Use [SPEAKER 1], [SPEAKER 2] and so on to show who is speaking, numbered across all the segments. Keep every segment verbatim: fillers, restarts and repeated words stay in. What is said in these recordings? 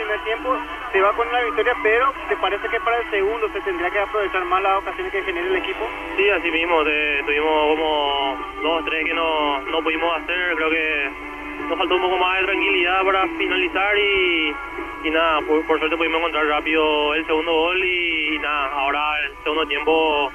[SPEAKER 1] primer tiempo, se va con la victoria, pero ¿te parece que para el segundo se tendría que aprovechar más las ocasiones que genera el equipo?
[SPEAKER 2] Sí, así mismo, de, tuvimos como dos o tres que no, no pudimos hacer, creo que nos faltó un poco más de tranquilidad para finalizar y, y nada, por, por suerte pudimos encontrar rápido el segundo gol y, y nada, ahora el segundo tiempo...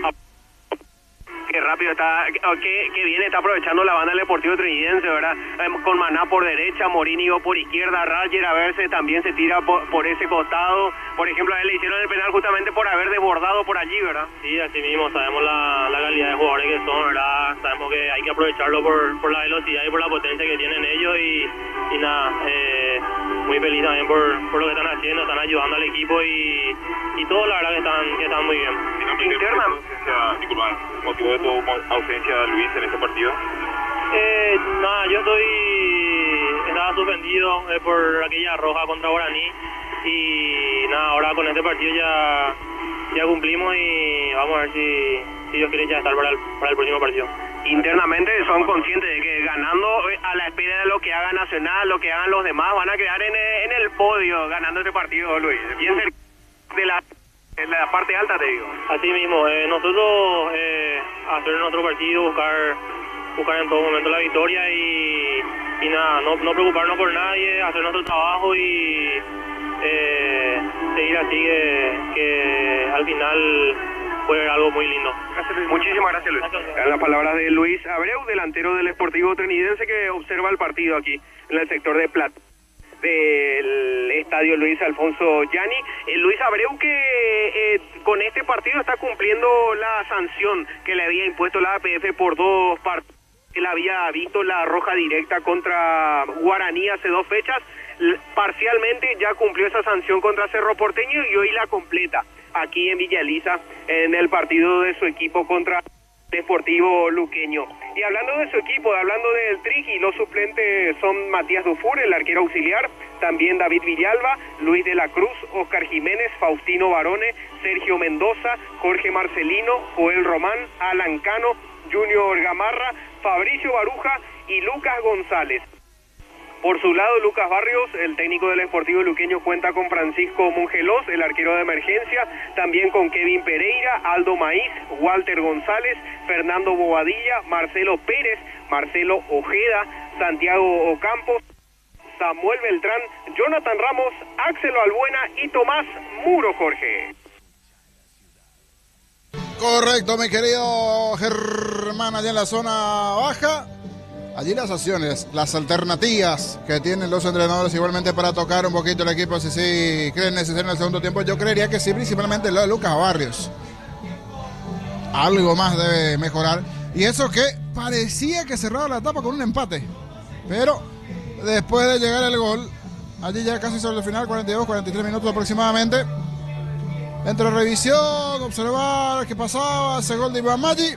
[SPEAKER 3] Qué rápido está, qué, qué bien está aprovechando la banda del Deportivo Trinidense, ¿verdad? Con Maná por derecha, Morínigo por izquierda, Rayer a verse también se tira por, por ese costado. Por ejemplo, a él le hicieron el penal justamente por haber desbordado por allí, ¿verdad?
[SPEAKER 2] Sí, así mismo, sabemos la, la calidad de jugadores que son, ¿verdad? Sabemos que hay que aprovecharlo por, por la velocidad y por la potencia que tienen ellos y, y nada, eh, muy feliz también por, por lo que están haciendo, están ayudando al equipo y, y todo la verdad que están, que están muy bien.
[SPEAKER 3] Interna.
[SPEAKER 4] Disculpa, ¿motivo de tu ausencia, Luis, en este partido?
[SPEAKER 2] Eh, nada, yo estoy, estaba suspendido eh, por aquella roja contra Guaraní y nada, ahora con este partido ya, ya cumplimos y vamos a ver si, si Dios quiere ya estar para el, para el próximo partido.
[SPEAKER 3] Internamente son conscientes de que ganando a la espera de lo que haga Nacional, lo que hagan los demás, van a quedar en, en el podio ganando este partido, Luis. Bien cerca de la, de la parte alta, te digo.
[SPEAKER 2] Así mismo, eh, nosotros eh, hacer nuestro partido, buscar buscar en todo momento la victoria y, y nada, no, no preocuparnos por nadie, hacer nuestro trabajo y eh, seguir así que, que al final puede ser algo muy lindo.
[SPEAKER 3] Muchísimas gracias, Luis. En las palabras de Luis Abreu, delantero del Sportivo Trinidense, que observa el partido aquí en el sector de Plata del estadio Luis Alfonso Gianni. Eh, Luis Abreu que eh, con este partido está cumpliendo la sanción que le había impuesto la A P F por dos partidos. Él había visto la roja directa contra Guaraní hace dos fechas, parcialmente ya cumplió esa sanción contra Cerro Porteño y hoy la completa aquí en Villa Elisa en el partido de su equipo contra Deportivo Luqueño. Y hablando de su equipo, hablando del Trigi, los suplentes son Matías Dufour, el arquero auxiliar, también David Villalba, Luis de la Cruz, Oscar Jiménez, Faustino Barone, Sergio Mendoza, Jorge Marcelino, Joel Román, Alan Cano, Junior Gamarra, Fabricio Baruja y Lucas González. Por su lado, Lucas Barrios, el técnico del Sportivo Luqueño, cuenta con Francisco Mongelos, el arquero de emergencia, también con Kevin Pereira, Aldo Maíz, Walter González, Fernando Bobadilla, Marcelo Pérez, Marcelo Ojeda, Santiago Ocampos, Samuel Beltrán, Jonathan Ramos, Axel Albuena y Tomás Muro, Jorge.
[SPEAKER 5] Correcto, mi querido Germán, allá en la zona baja. Allí las acciones, las alternativas que tienen los entrenadores igualmente para tocar un poquito el equipo, si sí creen necesario en el segundo tiempo. Yo creería que sí, principalmente lo de Lucas Barrios. Algo más debe mejorar. Y eso que parecía que cerraba la etapa con un empate. Pero después de llegar el gol, allí ya casi sobre el final, cuarenta y dos, cuarenta y tres minutos aproximadamente. Entre revisión, observar qué pasaba, ese gol de Iván Maggi.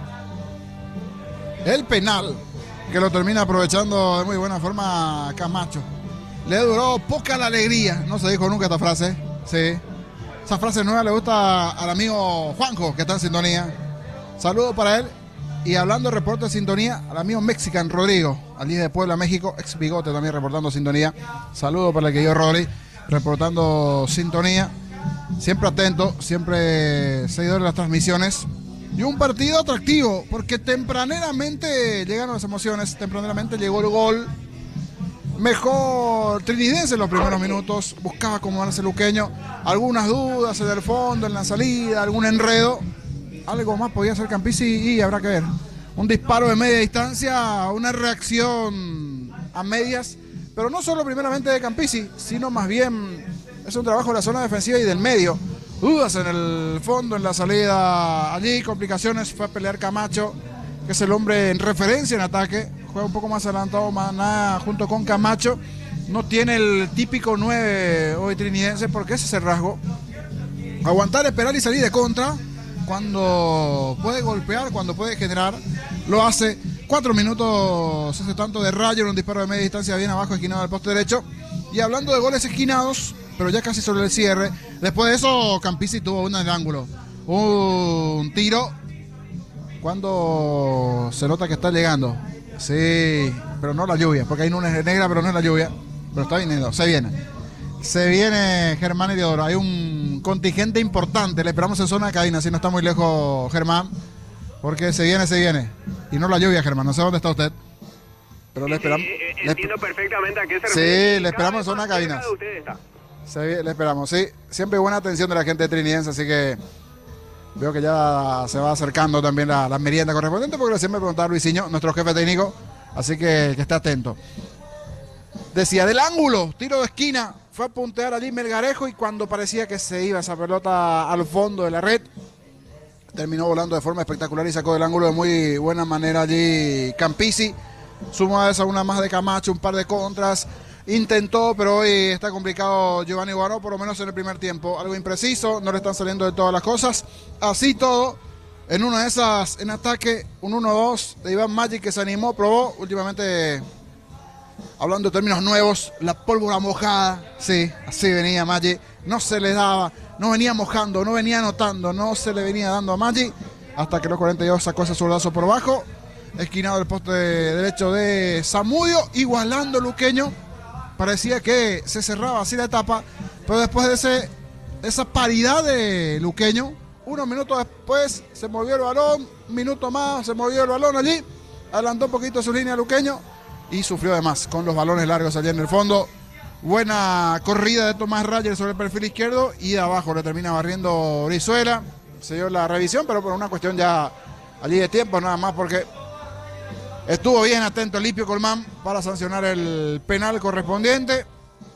[SPEAKER 5] El penal, que lo termina aprovechando de muy buena forma Camacho. Le duró poca la alegría, no se dijo nunca esta frase. Sí, esa frase nueva le gusta al amigo Juanjo, que está en sintonía. Saludo para él. Y hablando de reporte de sintonía, al amigo Mexican Rodrigo, allí de Puebla, México, ex Bigote también reportando sintonía. Saludo para el que yo, Rodri, reportando sintonía. Siempre atento, siempre seguidor de las transmisiones. Y un partido atractivo, porque tempraneramente llegaron las emociones, tempraneramente llegó el gol. Mejor Trinidense en los primeros minutos, buscaba acomodarse Luqueño. Algunas dudas en el fondo, en la salida, algún enredo. Algo más podía hacer Campisi y habrá que ver. Un disparo de media distancia, una reacción a medias, pero no solo primeramente de Campisi, sino más bien es un trabajo de la zona defensiva y del medio. Dudas en el fondo, en la salida, allí complicaciones, fue a pelear Camacho, que es el hombre en referencia en ataque, juega un poco más adelantado Maná junto con Camacho, no tiene el típico nueve hoy trinidense porque ese es el rasgo, aguantar, esperar y salir de contra, cuando puede golpear, cuando puede generar, lo hace. Cuatro minutos hace tanto de Rayo, un disparo de media distancia bien abajo, esquinado del poste derecho. Y hablando de goles esquinados, pero ya casi sobre el cierre, después de eso Campisi tuvo una en el ángulo, un tiro cuando se nota que está llegando, sí, pero no la lluvia, porque hay nubes negra, pero no es la lluvia, pero está viniendo, se viene. Se viene Germán y Diodoro. Hay un contingente importante. Le esperamos en zona de cabina, si no está muy lejos, Germán. Porque se viene, se viene. Y no la lluvia, Germán. No sé dónde está usted. Pero le esperamos.
[SPEAKER 3] Eh, eh,
[SPEAKER 5] le
[SPEAKER 3] entiendo perfectamente a qué se
[SPEAKER 5] Sí,
[SPEAKER 3] refiere.
[SPEAKER 5] le esperamos en zona de cabinas. Se, le esperamos, sí. Siempre buena atención de la gente trinidense, así que veo que ya se va acercando también la, la merienda correspondiente, porque siempre preguntaba a Luisinho, nuestro jefe técnico, así que que esté atento. Decía, del ángulo, tiro de esquina, fue a puntear allí Melgarejo y cuando parecía que se iba esa pelota al fondo de la red, terminó volando de forma espectacular y sacó del ángulo de muy buena manera allí Campisi. Sumó a esa una más de Camacho, un par de contras. Intentó, pero hoy está complicado Giovanni Guaró, por lo menos en el primer tiempo. Algo impreciso, no le están saliendo de todas las cosas. Así todo, en una de esas, en ataque, un uno dos de Iván Maggi que se animó, probó. Últimamente, hablando de términos nuevos, la pólvora mojada. Sí, así venía Maggi. No se le daba, no venía mojando, no venía anotando, no se le venía dando a Maggi. Hasta que los cuarenta y dos sacó ese zurdazo por bajo. Esquinado el poste derecho de Zamudio, igualando Luqueño. Parecía que se cerraba así la etapa, pero después de ese, esa paridad de Luqueño, unos minutos después se movió el balón, un minuto más, se movió el balón allí, adelantó un poquito su línea Luqueño y sufrió además con los balones largos allí en el fondo. Buena corrida de Tomás Rayer sobre el perfil izquierdo y de abajo le termina barriendo Brizuela. Se dio la revisión, pero por una cuestión ya allí de tiempo, nada más porque estuvo bien atento Lipio Colmán para sancionar el penal correspondiente.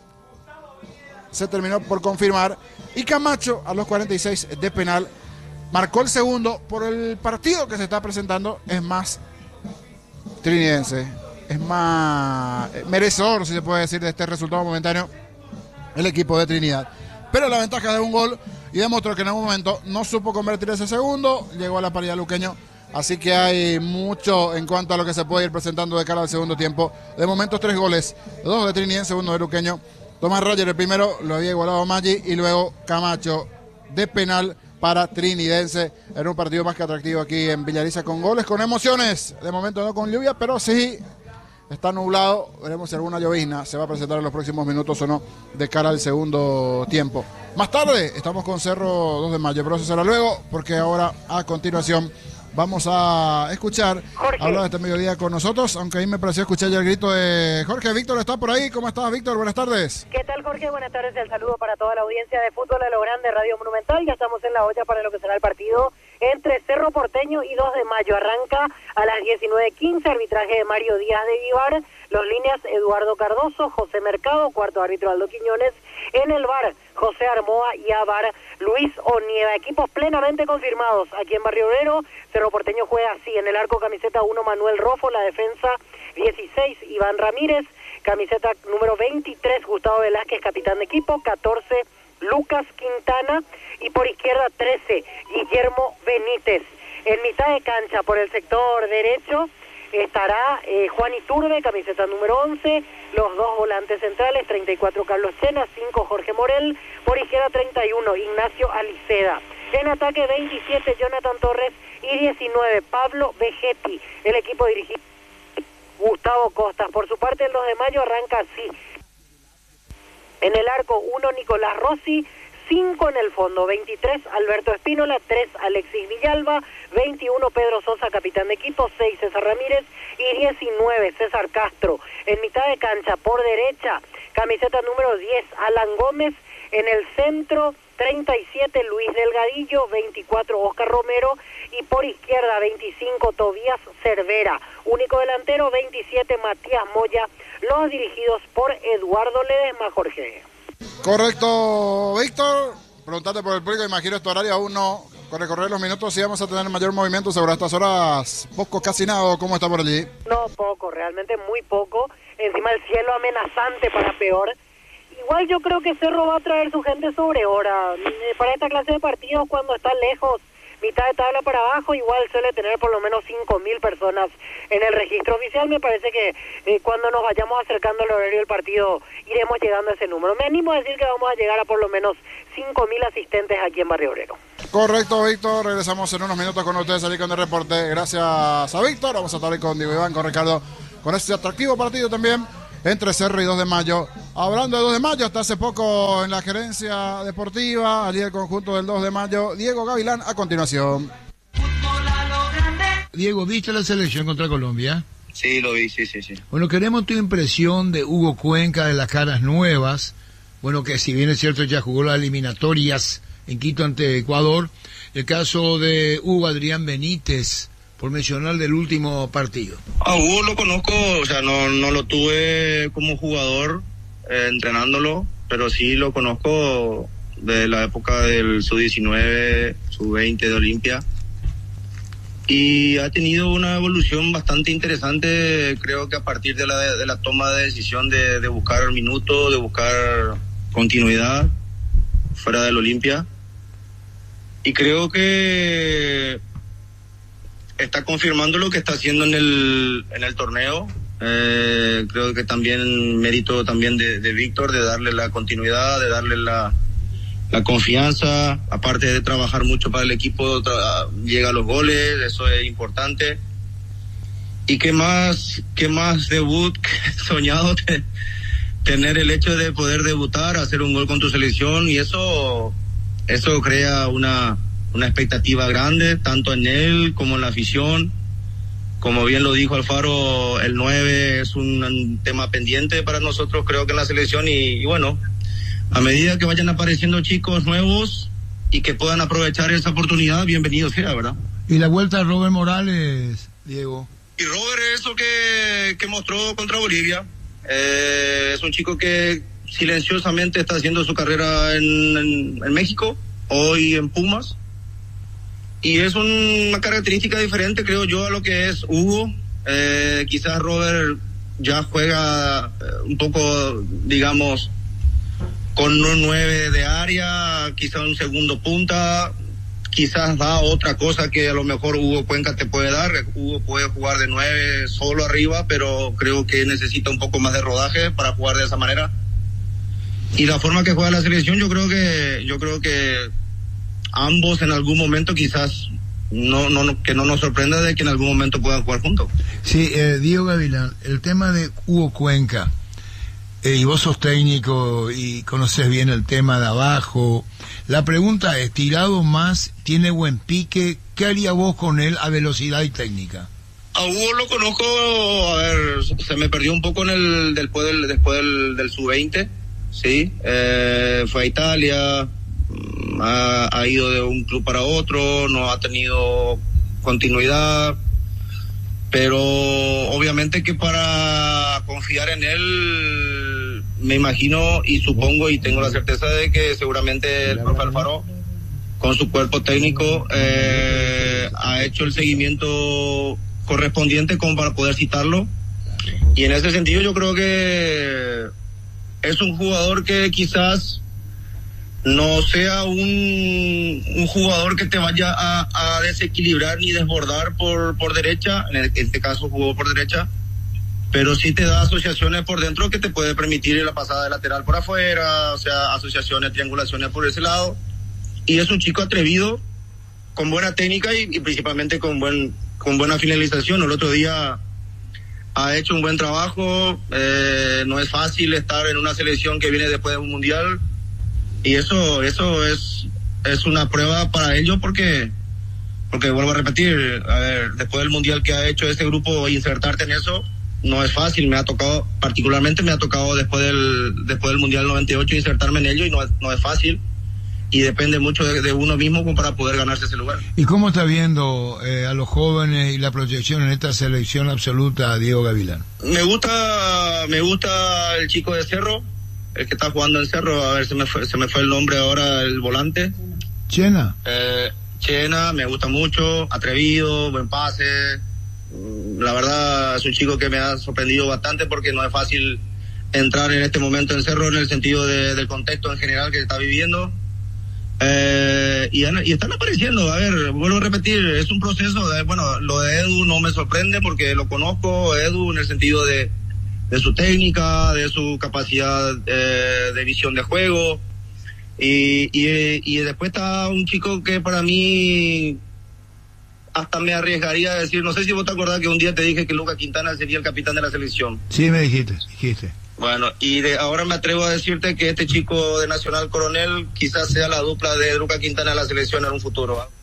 [SPEAKER 5] Se terminó por confirmar. Y Camacho, a los cuarenta y seis de penal, marcó el segundo. Por el partido que se está presentando, es más trinidense. Es más merecedor, si se puede decir, de este resultado momentáneo, el equipo de Trinidad. Pero la ventaja de un gol, y demostró que en algún momento no supo convertir ese segundo. Llegó a la paridad Luqueño. Así que hay mucho en cuanto a lo que se puede ir presentando de cara al segundo tiempo. De momento tres goles, dos de Trinidense, uno de Luqueño. Tomás Roger el primero, lo había igualado a Maggi y luego Camacho de penal para Trinidense. Era un partido más que atractivo aquí en Villariza con goles, con emociones. De momento no con lluvia, pero sí está nublado. Veremos si alguna llovizna se va a presentar en los próximos minutos o no de cara al segundo tiempo. Más tarde estamos con Cerro dos de mayo, pero eso será luego porque ahora a continuación vamos a escuchar
[SPEAKER 6] Jorge.
[SPEAKER 5] Hablar este mediodía con nosotros, aunque a mí me pareció escuchar ya el grito de Jorge. Víctor está por ahí. ¿Cómo estás, Víctor? Buenas tardes.
[SPEAKER 6] ¿Qué tal, Jorge? Buenas tardes. El saludo para toda la audiencia de Fútbol a lo Grande, Radio Monumental. Ya estamos en la olla para lo que será el partido entre Cerro Porteño y dos de mayo. Arranca a las diecinueve quince, arbitraje de Mario Díaz de Vivar. Los líneas Eduardo Cardoso, José Mercado, cuarto árbitro Aldo Quiñones. En el V A R, José Armoa y a V A R, Luis Onieva. Equipos plenamente confirmados aquí en Barrio Obrero. Cerro Porteño juega así: en el arco camiseta uno Manuel Rofo, la defensa dieciséis Iván Ramírez, camiseta número veintitrés Gustavo Velázquez, capitán de equipo, catorce Lucas Quintana y por izquierda trece Guillermo Benítez. En mitad de cancha por el sector derecho estará eh, Juan Iturbe, camiseta número once, los dos volantes centrales, treinta y cuatro Carlos Chena, cinco Jorge Morel, por izquierda treinta y uno Ignacio Aliceda. En ataque veintisiete Jonathan Torres y diecinueve Pablo Vegetti. El equipo dirigido Gustavo Costas. Por su parte el dos de mayo arranca así: en el arco uno Nicolás Rossi, cinco en el fondo, veintitrés Alberto Espínola, tres Alexis Villalba, veintiuno Pedro Sosa, capitán de equipo, seis César Ramírez y diecinueve César Castro. En mitad de cancha por derecha, camiseta número diez Alan Gómez, en el centro treinta y siete Luis Delgadillo, veinticuatro Oscar Romero y por izquierda veinticinco Tobías Cervera. Único delantero veintisiete Matías Moya, los dirigidos por Eduardo Ledesma. Jorge.
[SPEAKER 5] Correcto, Víctor. Preguntarte por el público, imagino este horario aún no. Con recorrer los minutos sí vamos a tener mayor movimiento sobre estas horas. Poco, casi nada. ¿Cómo está por allí?
[SPEAKER 6] No, poco, realmente muy poco. Encima el cielo amenazante para peor. Igual yo creo que Cerro va a traer su gente sobre hora. Para esta clase de partidos, cuando está lejos, mitad de tabla para abajo, igual suele tener por lo menos cinco mil personas en el registro oficial. Me parece que eh, cuando nos vayamos acercando al horario del partido iremos llegando a ese número. Me animo a decir que vamos a llegar a por lo menos cinco mil asistentes aquí en Barrio Obrero.
[SPEAKER 5] Correcto, Víctor. Regresamos en unos minutos con ustedes aquí con el reporte. Gracias a Víctor. Vamos a estar ahí con Diego Iván, con Ricardo, con este atractivo partido también entre Cerro y dos de Mayo. Hablando de dos de Mayo, hasta hace poco en la gerencia deportiva, allí el conjunto del dos de Mayo, Diego Gavilán a continuación.
[SPEAKER 7] Diego, ¿viste la selección contra Colombia?
[SPEAKER 8] Sí, lo vi, sí, sí, sí.
[SPEAKER 7] Bueno, queremos tu impresión de Hugo Cuenca, de las caras nuevas. Bueno, que si bien es cierto ya jugó las eliminatorias en Quito ante Ecuador. El caso de Hugo Adrián Benítez, por mencionar del último partido.
[SPEAKER 8] A Hugo lo conozco, o sea, no, no lo tuve como jugador eh, entrenándolo, pero sí lo conozco de la época del sub diecinueve, sub veinte de Olimpia. Y ha tenido una evolución bastante interesante, creo que a partir de la, de la toma de decisión de, de buscar minutos, de buscar continuidad fuera del Olimpia. Y creo que está confirmando lo que está haciendo en el, en el torneo. Eh, creo que también mérito también de, de Víctor, de darle la continuidad, de darle la... la confianza, aparte de trabajar mucho para el equipo, tra- llega a los goles, eso es importante. Y qué más, qué más debut soñado te, tener el hecho de poder debutar, hacer un gol con tu selección, y eso, eso crea una, una expectativa grande, tanto en él como en la afición. Como bien lo dijo Alfaro, el nueve es un, un tema pendiente para nosotros, creo que en la selección, y, y bueno, a medida que vayan apareciendo chicos nuevos y que puedan aprovechar esa oportunidad, bienvenido sea, ¿verdad?
[SPEAKER 7] Y la vuelta de Robert Morales, Diego.
[SPEAKER 8] Y Robert, eso que, que mostró contra Bolivia, eh, es un chico que silenciosamente está haciendo su carrera en, en, en México, hoy en Pumas, y es un, una característica diferente, creo yo, a lo que es Hugo. Eh, quizás Robert ya juega eh, un poco, digamos, con un nueve de área, quizás un segundo punta, quizás da otra cosa que a lo mejor Hugo Cuenca te puede dar. Hugo puede jugar de nueve solo arriba, pero creo que necesita un poco más de rodaje para jugar de esa manera. Y la forma que juega la selección, yo creo que yo creo que ambos en algún momento quizás no no que no nos sorprenda de que en algún momento puedan jugar juntos.
[SPEAKER 7] Sí, eh, Diego Gavilán, el tema de Hugo Cuenca. Eh, y vos sos técnico y conoces bien el tema de abajo. La pregunta es, tirado más, tiene buen pique, ¿qué haría vos con él a velocidad y técnica?
[SPEAKER 8] A Hugo lo conozco, a ver, se me perdió un poco en el después del después del, del sub veinte, sí, eh, fue a Italia, ha, ha ido de un club para otro, no ha tenido continuidad, pero obviamente que para confiar en él, me imagino y supongo y tengo la certeza de que seguramente el profe Alfaro, con su cuerpo técnico, eh, ha hecho el seguimiento correspondiente como para poder citarlo, y en ese sentido yo creo que es un jugador que quizás no sea un, un jugador que te vaya a, a desequilibrar ni desbordar por, por derecha, en, el, en este caso jugó por derecha, pero sí te da asociaciones por dentro que te puede permitir la pasada de lateral por afuera, o sea, asociaciones, triangulaciones por ese lado, y es un chico atrevido, con buena técnica y, y principalmente con buen con buena finalización. El otro día ha hecho un buen trabajo, eh, no es fácil estar en una selección que viene después de un mundial, y eso eso es es una prueba para ellos, porque porque vuelvo a repetir, a ver, después del mundial que ha hecho este grupo, insertarte en eso no es fácil. Me ha tocado, particularmente me ha tocado después del después del mundial noventa y ocho, insertarme en ello, y no es, no es fácil, y depende mucho de, de uno mismo como para poder ganarse ese lugar.
[SPEAKER 7] ¿Y cómo está viendo eh, a los jóvenes y la proyección en esta selección absoluta, Diego Gavilán?
[SPEAKER 8] Me gusta me gusta el chico de Cerro, el que está jugando en Cerro, a ver, se me fue, se me fue el nombre ahora, el volante.
[SPEAKER 7] Chena.
[SPEAKER 8] Eh, Chena, me gusta mucho, atrevido, buen pase. La verdad es un chico que me ha sorprendido bastante, porque no es fácil entrar en este momento en Cerro, en el sentido de, del contexto en general que está viviendo. Eh, y, y están apareciendo, a ver, vuelvo a repetir, es un proceso de, bueno, lo de Edu no me sorprende porque lo conozco, Edu, en el sentido de, de su técnica, de su capacidad eh, de visión de juego, y, y, y después está un chico que para mí hasta me arriesgaría a decir, no sé si vos te acordás que un día te dije que Lucas Quintana sería el capitán de la selección.
[SPEAKER 7] Sí, me dijiste, dijiste.
[SPEAKER 8] Bueno, y de ahora me atrevo a decirte que este chico de Nacional Coronel quizás sea la dupla de Lucas Quintana en la selección en un futuro. ¿eh?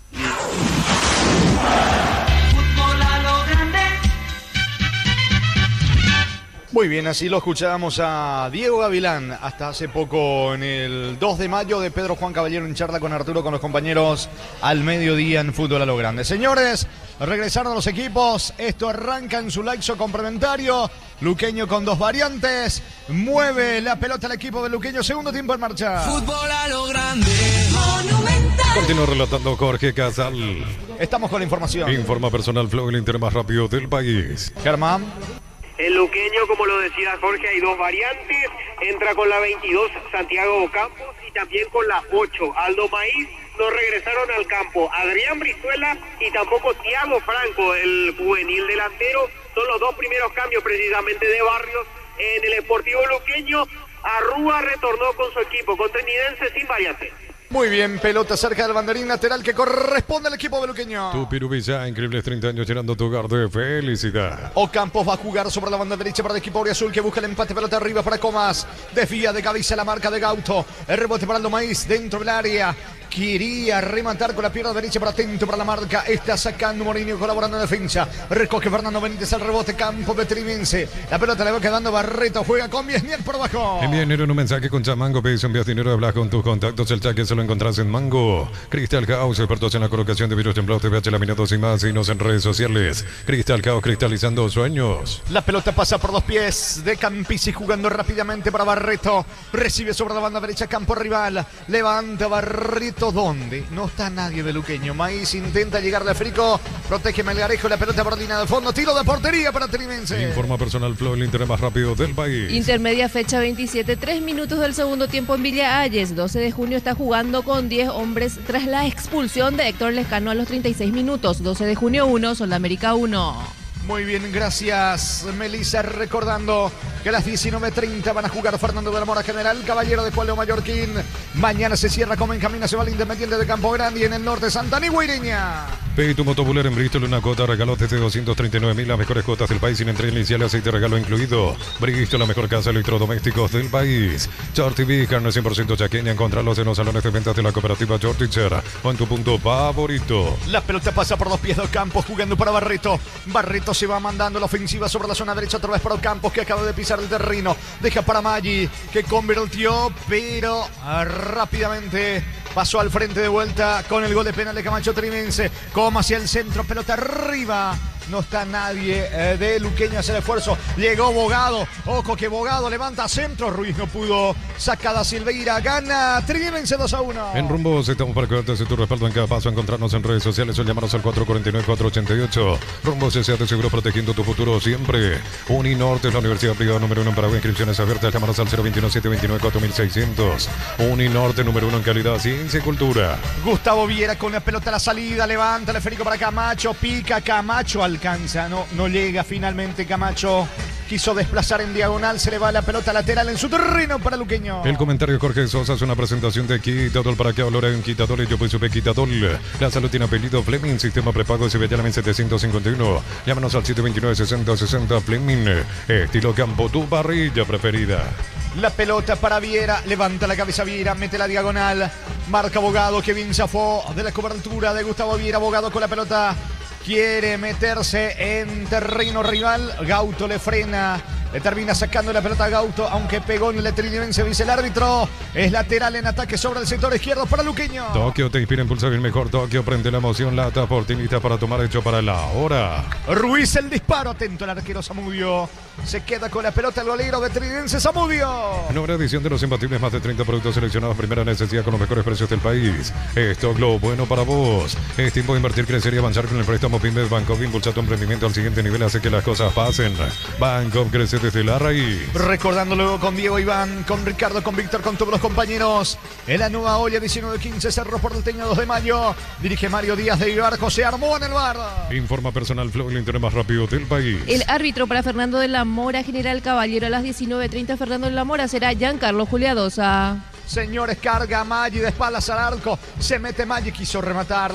[SPEAKER 9] Muy bien, así lo escuchábamos a Diego Gavilán hasta hace poco en el dos de mayo de Pedro Juan Caballero en charla con Arturo, con los compañeros al mediodía en Fútbol a lo Grande. Señores, regresaron los equipos, esto arranca en su laxo complementario, Luqueño con dos variantes, mueve la pelota el equipo de Luqueño, segundo tiempo en marcha.
[SPEAKER 10] Fútbol a lo Grande, Monumental.
[SPEAKER 11] Continúa relatando Jorge Casal.
[SPEAKER 9] Estamos con la información.
[SPEAKER 11] Informa Personal Flow, el Inter más rápido del país.
[SPEAKER 9] Germán.
[SPEAKER 3] El Luqueño, como lo decía Jorge, hay dos variantes. Entra con la veintidós Santiago Campos y también con la ocho Aldo Maíz. No regresaron al campo Adrián Brizuela y tampoco Thiago Franco, el juvenil delantero. Son los dos primeros cambios precisamente de Barrios en el Sportivo Luqueño. Arrúa retornó con su equipo, con Trinidense sin variantes.
[SPEAKER 9] Muy bien, pelota cerca del banderín lateral que corresponde al equipo de Luqueño.
[SPEAKER 11] Tu Pirubilla, increíbles treinta años llenando tu hogar de felicidad.
[SPEAKER 9] Ocampos va a jugar sobre la banda derecha para el equipo azul que busca el empate, pelota arriba para Comas. Desvía de cabeza la marca de Gauto. El rebote para Aldo Maíz dentro del área. Quería rematar con la pierna derecha para atento para la marca. Está sacando Mourinho colaborando en defensa. Recoge Fernando Benítez al rebote. Campo Betrimense. La pelota le va quedando Barreto. Juega con Biesnier por abajo.
[SPEAKER 11] Envía dinero en un mensaje con Chamango. Pedís envías dinero. Hablas con tus contactos. El cheque se lo encontrás en Mango. Crystal House. Expertos en la colocación de virus templados, T V H, laminados y más. Signos en redes sociales. Crystal House, cristalizando sueños.
[SPEAKER 9] La pelota pasa por dos pies de Campisi jugando rápidamente para Barreto. Recibe sobre la banda derecha. Campo rival. Levanta Barreto. ¿Dónde? No está nadie de Luqueño. Maíz intenta llegar de Frico. Protege Melgarejo. La pelota por línea de fondo. Tiro de portería para Trimense.
[SPEAKER 11] Informa Personal Flow, el Inter más rápido del país.
[SPEAKER 12] Intermedia fecha veintisiete. Tres minutos del segundo tiempo en Villa Ayes. doce de junio está jugando con diez hombres tras la expulsión de Héctor Lescano a los treinta y seis minutos. doce de junio uno, Soldamérica uno.
[SPEAKER 9] Muy bien, gracias Melissa. Recordando que a las diecinueve treinta van a jugar Fernando de la Mora, General Caballero de Pueblo Mallorquín. Mañana se cierra con Benjamín Nacional Independiente de Campo Grande y en el norte Santa Anigua Ireña.
[SPEAKER 11] Pide tu motobular en Bristol, una cuota regalo desde doscientos treinta y nueve mil, las mejores cuotas del país sin entrega inicial, aceite regalo incluido. Bristol, la mejor casa de electrodomésticos del país. Short T V, carne cien por ciento chaqueña, encontrarlos en los salones de ventas de la cooperativa Short Teacher o en tu punto favorito.
[SPEAKER 9] La pelota pasa por dos pies de Campos jugando para Barreto. Barreto se va mandando la ofensiva sobre la zona derecha, otra vez para Campos que acaba de pisar el terreno. Deja para Maggi que convirtió, pero rápidamente pasó al frente de vuelta con el gol de penal de Camacho Trimense. Como hacia el centro, pelota arriba. No está nadie eh, de Luqueño hacer el esfuerzo. Llegó Bogado. Ojo que Bogado levanta centro. Ruiz no pudo. Sacada Silveira. Gana Trimense dos a uno.
[SPEAKER 11] En Rumbos estamos para que de tu respaldo en cada paso. Encontrarnos en redes sociales o llamarnos al cuatro cuatro nueve, cuatro ocho ocho. Rumbos S A te seguro protegiendo tu futuro siempre. Uninorte es la universidad privada número uno en Paraguay. Inscripciones abiertas. Llámanos al cero veintiuno, setecientos veintinueve, cuatro mil seiscientos. Uninorte número uno en calidad, ciencia y cultura.
[SPEAKER 9] Gustavo Viera con la pelota a la salida. Levanta el esférico para Camacho. Pica Camacho. Alcanza, no, no llega finalmente Camacho. Quiso desplazar en diagonal, se le va la pelota lateral en su terreno para Luqueño.
[SPEAKER 11] El comentario de Jorge Sosa es una presentación de Quitadol. ¿Para qué hablar en Quitadol? Y yo pues supe Quitadol. La salud tiene apellido Fleming, sistema prepago S B T setecientos cincuenta y uno. Llámanos al siete veintinueve, sesenta, sesenta Fleming. Estilo campo, tu parrilla preferida.
[SPEAKER 9] La pelota para Viera, levanta la cabeza Viera, mete la diagonal. Marca Bogado, que bien zafó de la cobertura de Gustavo Viera. Bogado con la pelota. Quiere meterse en terreno rival. Gauto le frena. Le termina sacando la pelota a Gauto, aunque pegó en el Trinidense, dice el árbitro. Es lateral en ataque sobre el sector izquierdo para Luqueño.
[SPEAKER 11] Tokio te inspira, impulsa bien mejor. Tokio prende la emoción, lata oportunista para tomar hecho para la hora.
[SPEAKER 9] Ruiz el disparo, atento el arquero Zamudio. Se queda con la pelota el golero de Trinidense, Zamudio.
[SPEAKER 11] Nueva edición de los imbatibles, más de treinta productos seleccionados, primera necesidad con los mejores precios del país. Esto es lo bueno para vos. Es tiempo de invertir, crecer y avanzar con el préstamo Pymes Banco. Impulsa tu emprendimiento al siguiente nivel, hace que las cosas pasen. Banco crece desde la raíz.
[SPEAKER 9] Recordando luego con Diego Iván, con Ricardo, con Víctor, con todos los compañeros. En la nueva olla diecinueve quince, Cerro Porteño dos de mayo. Dirige Mario Díaz de Ibar, José Armó en el bar.
[SPEAKER 11] Informa Personal Flow, el internet más rápido del país.
[SPEAKER 12] El árbitro para Fernando de la Mora, General Caballero, a las diecinueve treinta, Fernando de la Mora será Giancarlo Juliadosa.
[SPEAKER 9] Señores, carga Maggi de espaldas al arco. Se mete Maggi, quiso rematar.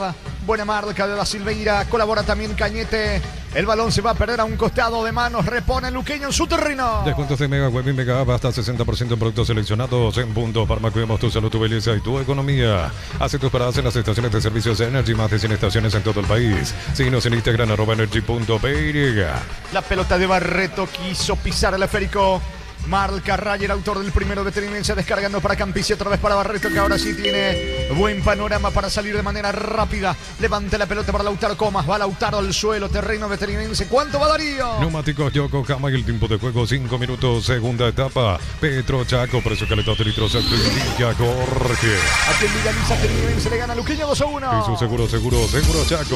[SPEAKER 9] Buena marca de la Silveira. Colabora también Cañete. El balón se va a perder a un costado de manos. Repone Luqueño en su terreno.
[SPEAKER 11] Descuentos de Mega Web y Mega App hasta sesenta por ciento en productos seleccionados. En Punto Parma cuidamos tu salud, tu belleza y tu economía. Hace tus paradas en las estaciones de servicios de Energy. Más de cien estaciones en todo el país. Síguenos en Instagram arroba energy punto p y.
[SPEAKER 9] La pelota de Barreto quiso pisar el esférico. Marca Rayer, autor del primero de Trinense, descargando para Campici, otra vez para Barreto, que ahora sí tiene buen panorama para salir de manera rápida. Levanta la pelota para Lautaro Comas, va Lautaro al suelo, terreno veterinarense. ¿Cuánto va Darío?
[SPEAKER 11] Neumáticos Yokohama y el tiempo de juego cinco minutos, segunda etapa. Petro Chaco, precio calentado de litros, Villa Jorge.
[SPEAKER 9] Aquí en Villaliza, Trinense le gana a Luqueño dos a uno.
[SPEAKER 11] Y su seguro, seguro, seguro Chaco.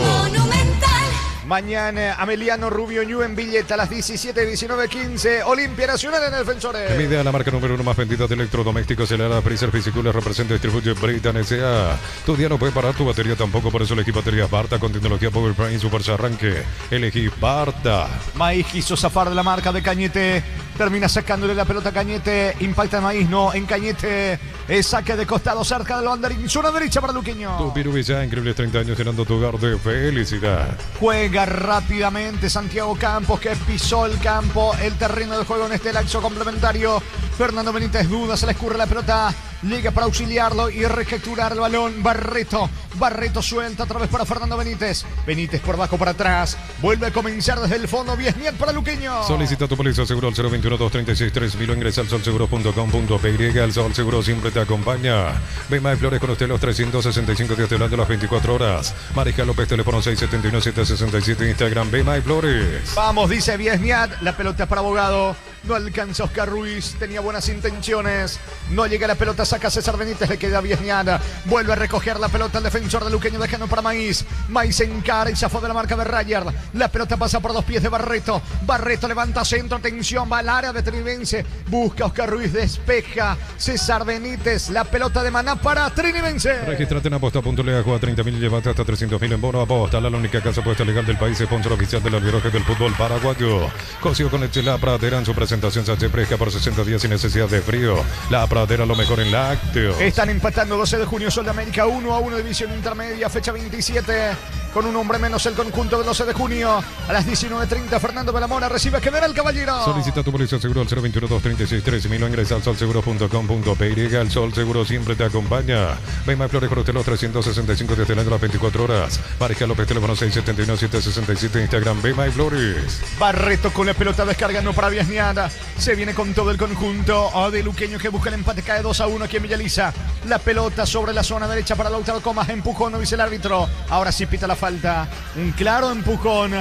[SPEAKER 9] Mañana, Ameliano Rubio Ñu en Villeta a las diecisiete, diecinueve, quince. Olimpia Nacional en el Defensores.
[SPEAKER 11] Mide a la marca número uno más vendida de electrodomésticos. El Ara Freezer Fisicular representa y distribuye Britan S A. Tu día no puede parar tu batería tampoco. Por eso elegí baterías Barta con tecnología Power Prime su fuerza arranque. Elegí Barta.
[SPEAKER 9] Maíz quiso zafar de la marca de Cañete. Termina sacándole la pelota a Cañete. Impacta en Maíz, no en Cañete. El saque de costado cerca del banderín. Zona derecha para Luqueño.
[SPEAKER 11] Tu Pirubilla, increíbles treinta años llenando tu hogar de felicidad.
[SPEAKER 9] Juega rápidamente Santiago Campos, que pisó el campo, el terreno de juego en este laxo complementario. Fernando Benítez duda, se le escurre la pelota, llega para auxiliarlo y recapturar el balón. Barreto, Barreto suelta otra vez para Fernando Benítez. Benítez por abajo para atrás, vuelve a comenzar desde el fondo. Viesniet para Luqueño.
[SPEAKER 11] Solicita tu póliza seguro al cero veintiuno, dos treinta y seis, tres mil o ingresa al sol seguro punto com punto p y. El Sol Seguro siempre te acompaña. Bema de Flores con usted los trescientos sesenta y cinco días de las veinticuatro horas. Mariscal López, teléfono seis siete uno, siete seis siete, Instagram Bema de Flores.
[SPEAKER 9] Vamos, dice Viesniat, la pelota es para Abogado. No alcanza Oscar Ruiz, tenía buenas intenciones. No llega la pelota, saca César Benítez, le queda a Viesniat. Vuelve a recoger la pelota el defensor de Luqueño, dejando para Maíz. Maíz encara y zafó de la marca de Rayer. La pelota pasa por dos pies de Barreto. Barreto levanta centro, tensión, va al área de Trinidense. Busca Oscar Ruiz, despeja César Benítez. La pelota de Maná para Trinidense.
[SPEAKER 11] Registrate en aposta punto l a, juega treinta mil y llévate hasta trescientos mil en bono. Aposta, la única casa apuesta legal del país, sponsor oficial del albiroje del fútbol paraguayo. Consigo con el La Pradera en su presentación. Sánchez Fresca por sesenta días sin necesidad de frío. La Pradera, lo mejor en lácteos.
[SPEAKER 9] Están empatando doce de junio, Sol de América uno a uno, división intermedia, fecha veintisiete. Con un hombre menos el conjunto del doce de junio. A las diecinueve treinta, Fernando Belamona recibe a General Caballero.
[SPEAKER 11] Solicita tu póliza seguro al cero veintiuno, dos treinta y seis, tres mil o ingresa al sol seguro punto com punto p y. El Sol Seguro siempre te acompaña. Bema Flores con usted los trescientos sesenta y cinco días del año, las veinticuatro horas. Mariscal López, teléfono seis siete uno, siete seis siete, Instagram Bema Flores.
[SPEAKER 9] Barreto con la pelota descargando para Viesniada. Se viene con todo el conjunto de Luqueño, que busca el empate, cae dos a uno aquí en Villaliza. La pelota sobre la zona derecha para Lautaro Comas, empujón, no dice el árbitro. Ahora sí pita la falta. Un claro empujón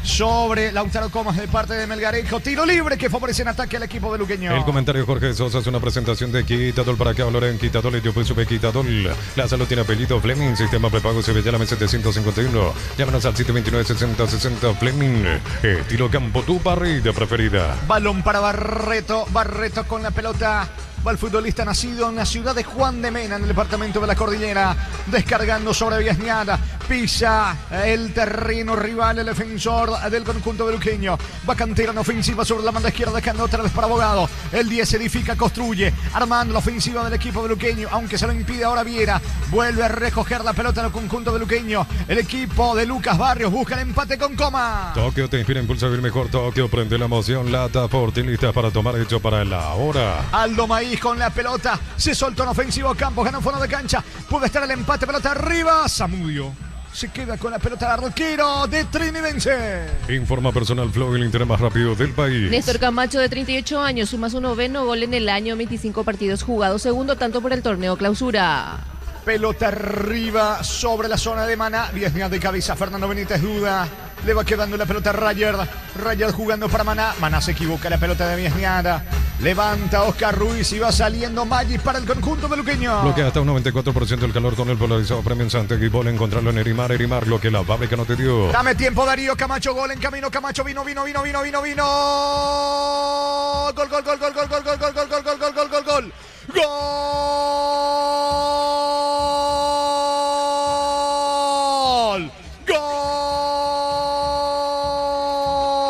[SPEAKER 9] sobre Lautaro Comas de parte de Melgarejo. Tiro libre que favorece en ataque al equipo de Luqueño.
[SPEAKER 11] El comentario Jorge Sosa es una presentación de Quitadol para que valoren Quitadol y yo pues sube Quitadol. La salud tiene apellido Fleming, sistema prepago Sevillana setecientos cincuenta y uno. Llámanos al siete veintinueve, sesenta, sesenta Fleming. Eh, tiro campo, tu parrilla preferida.
[SPEAKER 9] Balón para Barreto, Barreto con la pelota. Va el futbolista nacido en la ciudad de Juan de Mena, en el departamento de la Cordillera, descargando sobre Viesniada. Pisa el terreno rival, el defensor del conjunto de Luqueño. Va Cantera en ofensiva sobre la banda izquierda, dejando otra vez para Abogado. El diez edifica, construye, armando la ofensiva del equipo de Luqueño, aunque se lo impide ahora Viera. Vuelve a recoger la pelota en el conjunto de Luqueño. El equipo de Lucas Barrios busca el empate con Coma.
[SPEAKER 11] Tokio te inspira, impulsa a vivir mejor. Tokio prende la emoción. Lata Fortín, lista para tomar, hecho para la hora.
[SPEAKER 9] Aldo Maíz con la pelota, se soltó en ofensivo Campos, ganó en fondo de cancha, puede estar el empate, pelota arriba, Zamudio se queda con la pelota al arquero de Trinidense.
[SPEAKER 11] Informa Personal Flow, el interés más rápido del país.
[SPEAKER 12] Néstor Camacho, de treinta y ocho años, suma su noveno gol en el año, veinticinco partidos jugados, segundo tanto por el torneo Clausura.
[SPEAKER 9] Pelota arriba sobre la zona de Maná, Viesniada de cabeza, Fernando Benítez duda, le va quedando la pelota a Rayer, Rayer jugando para Maná, Maná se equivoca, la pelota de Viesniada, levanta Oscar Ruiz y va saliendo Maggi para el conjunto de Luqueño.
[SPEAKER 11] Bloquea hasta un noventa y cuatro por ciento el calor con el polarizado premio en Santiago y Bol, encontrarlo en Erimar, Erimar, lo que la fábrica no te dio.
[SPEAKER 9] Dame tiempo, Darío, Camacho, gol en camino, Camacho, vino, vino, vino, vino, vino, vino, gol, gol, gol, gol, gol, gol, gol, gol, gol, gol, gol, gol, gol, gol, gol, gol,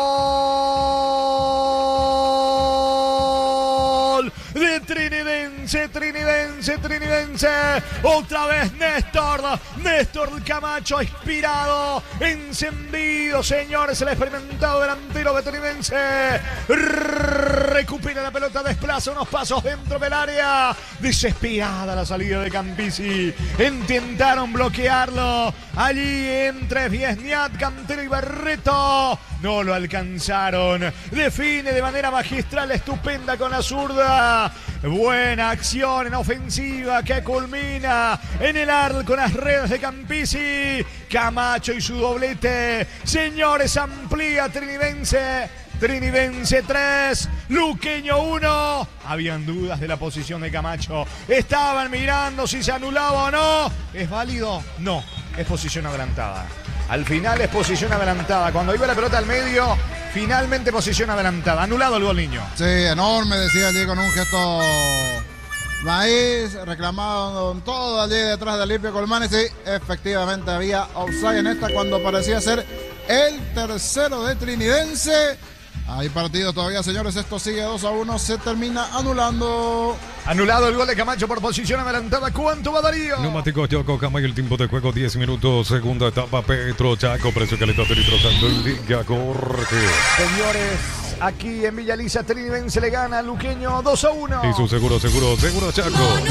[SPEAKER 9] gol de Trinidense. Trinidense, Trinidense, Trinidense. Otra vez Néstor. Néstor Camacho inspirado, encendido, señores. El experimentado delantero de Trinidense. Recupera la pelota, desplaza unos pasos dentro del área. Desesperada la salida de Campisi. Intentaron bloquearlo. Allí entre Viesniat, Cantero y Barreto. No lo alcanzaron. Define de manera magistral, estupenda con la zurda. Buena acción en ofensiva que culmina en el arco con las redes de Campisi. Camacho y su doblete. Señores, amplía Trinidense. Trinidense tres, Luqueño uno. Habían dudas de la posición de Camacho. Estaban mirando si se anulaba o no. ¿Es válido? No, es posición adelantada. Al final es posición adelantada. Cuando iba la pelota al medio, finalmente posición adelantada. Anulado el gol, niño.
[SPEAKER 5] Sí, enorme, decía allí con un gesto maíz, reclamado en todo allí detrás de Olimpia Colmán. Y sí, efectivamente había offside en esta cuando parecía ser el tercero de Trinidense. Hay partido todavía, señores. Esto sigue dos a uno. Se termina anulando.
[SPEAKER 9] Anulado el gol de Camacho por posición adelantada. ¿Cuánto va Darío?
[SPEAKER 11] Neumáticos Yoko Kama y el tiempo de juego diez minutos. Segunda etapa Petro Chaco. Precio calidad de litro Santo Liga Jorge.
[SPEAKER 9] Señores, aquí en Villa Lisa, Trinidense le gana a Luqueño dos a uno.
[SPEAKER 11] Y su seguro, seguro, seguro Chaco.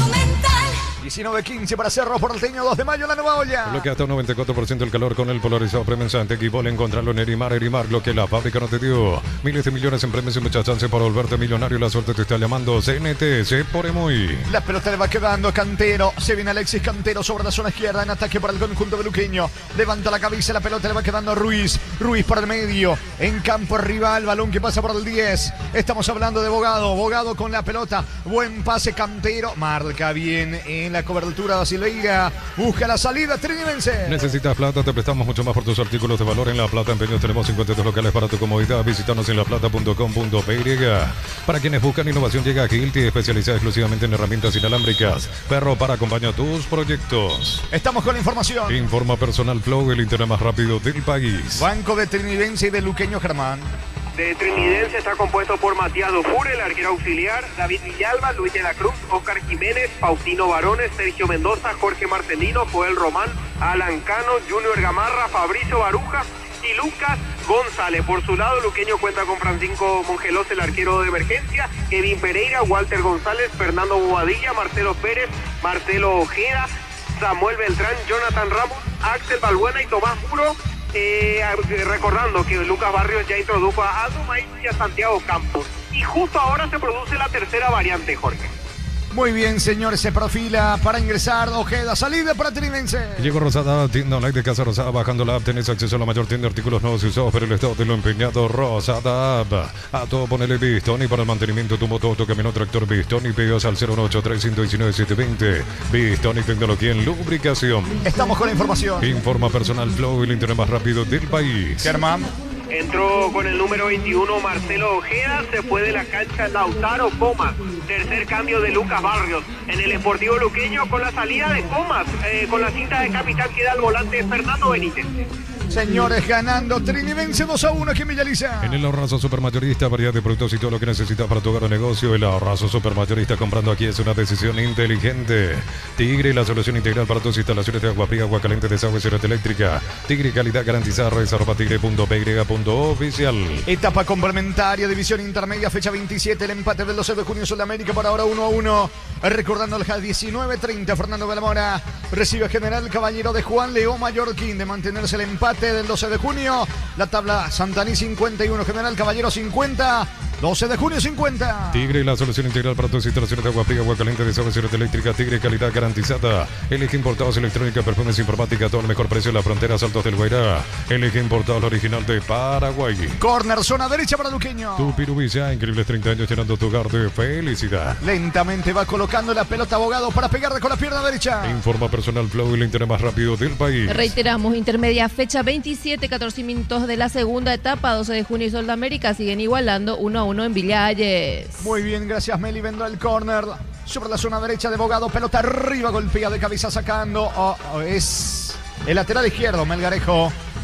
[SPEAKER 9] diecinueve quince para Cerro Porteño, dos de mayo, la nueva olla.
[SPEAKER 11] Bloquea hasta un noventa y cuatro por ciento el calor con el polarizado premensante. Equivole encontrarlo en Erimar, Erimar, lo que la fábrica no te dio. Miles de millones en premios y mucha chance para volverte millonario. La suerte te está llamando. C N T, se pone muy.
[SPEAKER 9] La pelota le va quedando Cantero. Se viene Alexis Cantero sobre la zona izquierda en ataque para el conjunto de Luqueño. Levanta la cabeza, la pelota le va quedando Ruiz. Ruiz por el medio. En campo rival, balón que pasa por el diez. Estamos hablando de Bogado. Bogado con la pelota. Buen pase Cantero. Marca bien en la cobertura de Silveira. Busca la salida Trinidense.
[SPEAKER 11] Necesitas plata, te prestamos mucho más por tus artículos de valor. En La Plata Empeños tenemos cincuenta y dos locales para tu comodidad. Visítanos en laplata punto com punto p y. Para quienes buscan innovación llega Gilti, especializada exclusivamente en herramientas inalámbricas. Perro para acompañar tus proyectos.
[SPEAKER 9] Estamos con la información.
[SPEAKER 11] Informa Personal Flow, el internet más rápido del país.
[SPEAKER 9] Banco de Trinidense y de Luqueño, Germán.
[SPEAKER 3] De Trinidense está compuesto por Matías Dufour, el arquero auxiliar, David Villalba, Luis de la Cruz, Oscar Jiménez, Faustino Barones, Sergio Mendoza, Jorge Marcelino, Joel Román, Alan Cano, Junior Gamarra, Fabricio Baruja y Lucas González. Por su lado, Luqueño cuenta con Francisco Mongelos, el arquero de emergencia, Kevin Pereira, Walter González, Fernando Bobadilla, Marcelo Pérez, Marcelo Ojeda, Samuel Beltrán, Jonathan Ramos, Axel Balbuena y Tomás Muro. Eh, recordando que Lucas Barrios ya introdujo a Aldo Maíz y a Santiago Campos. Y justo ahora se produce la tercera variante, Jorge.
[SPEAKER 9] Muy bien, señores, se perfila para ingresar Ojeda, salida para Trinidense.
[SPEAKER 11] Llegó Rosada, tienda online de Casa Rosada. Bajando la app tenés acceso a la mayor tienda de artículos nuevos y usados, pero el estado de lo empeñado. Rosada App. A todo ponele Bistón y para el mantenimiento de tu moto, tu camino, tractor Bistón y pedidos al cero uno ocho tres uno uno siete dos cero. Bistón y tecnología en lubricación.
[SPEAKER 9] Estamos con la información.
[SPEAKER 11] Informa Personal Flow, el internet más rápido del país.
[SPEAKER 9] Germán.
[SPEAKER 3] Entró con el número veintiuno Marcelo Ojeda, se fue de la cancha Lautaro Comas. Tercer cambio de Lucas Barrios en el Sportivo Luqueño con la salida de Comas. Eh, con la cinta de capitán queda el volante Fernando Benítez.
[SPEAKER 9] Señores, ganando Trinidense dos a uno aquí en Villaliza.
[SPEAKER 11] En el Ahorrazo Supermayorista, variedad de productos y todo lo que necesitas para tu hogar o negocio. El Ahorrazo Supermayorista, comprando aquí es una decisión inteligente. Tigre, la solución integral para tus instalaciones de agua fría, agua caliente, desagüe y red eléctrica. Tigre, calidad garantizada. Reserva tigre punto p y punto oficial.
[SPEAKER 9] Etapa complementaria, división intermedia, fecha veintisiete. El empate del doce de junio, Sudamérica, por ahora uno a uno. Recordando el diecinueve treinta, Fernando Belamora recibe General Caballero de Juan León Mallorquín de mantenerse el empate del doce de junio. La tabla Santaní cincuenta y uno, General Caballero cincuenta, doce de junio cincuenta.
[SPEAKER 11] Tigre, la solución integral para tus instalaciones de agua fría, agua caliente, desagüe y red eléctrica. Tigre, calidad garantizada. Elige importados, electrónica, perfumes, informática, todo el mejor precio en la frontera, Saltos del Guairá. Elige importados, original de Paraguay.
[SPEAKER 9] Corner, zona derecha para Luqueño.
[SPEAKER 11] Tu Pirubilla, increíbles treinta años llenando tu hogar de felicidad.
[SPEAKER 9] Lentamente va colocando la pelota Abogado para pegarle con la pierna derecha.
[SPEAKER 11] Informa Personal Flow, el internet más rápido del país.
[SPEAKER 12] Reiteramos, intermedia fecha veintisiete, catorce minutos de la segunda etapa, doce de junio y Sol de América siguen igualando uno a uno en Villalles.
[SPEAKER 9] Muy bien, gracias Meli, vendrá el córner sobre la zona derecha de Bogado, pelota arriba, golpea de cabeza sacando, oh, oh, es el lateral izquierdo, Melgarejo.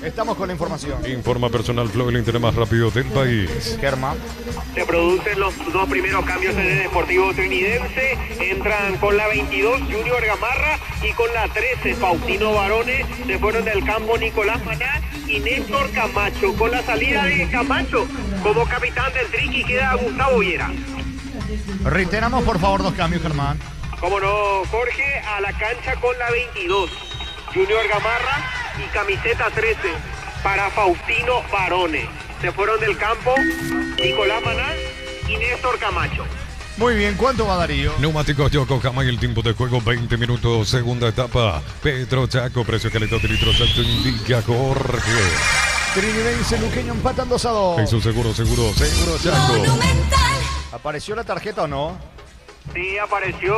[SPEAKER 9] Estamos con la información.
[SPEAKER 11] Informa personal Flow, el interés más rápido del país.
[SPEAKER 9] Germán.
[SPEAKER 3] Se producen los dos primeros cambios en el Deportivo Trinidense. Entran con la veintidós Junior Gamarra y con la trece Faustino Barone. Se fueron del campo Nicolás Maná y Néstor Camacho. Con la salida de Camacho como capitán del Triqui queda Gustavo Viera.
[SPEAKER 9] Reiteramos por favor dos cambios, Germán.
[SPEAKER 3] Como no, Jorge, a la cancha con la veintidós Junior Gamarra y camiseta trece para Faustino Barone. Se fueron del campo Nicolás Maná y Néstor Camacho.
[SPEAKER 9] Muy bien, ¿cuánto va Darío?
[SPEAKER 11] Neumáticos Yokohama y el tiempo de juego veinte minutos, segunda etapa. Petro Chaco, precio calidad de litros alto, indica Jorge.
[SPEAKER 9] Trinidense Luqueño empatan dos a dos.
[SPEAKER 11] Jesús, seguro, seguro, seguro Chaco.
[SPEAKER 10] Monumental.
[SPEAKER 9] ¿Apareció la tarjeta o no?
[SPEAKER 3] Sí, apareció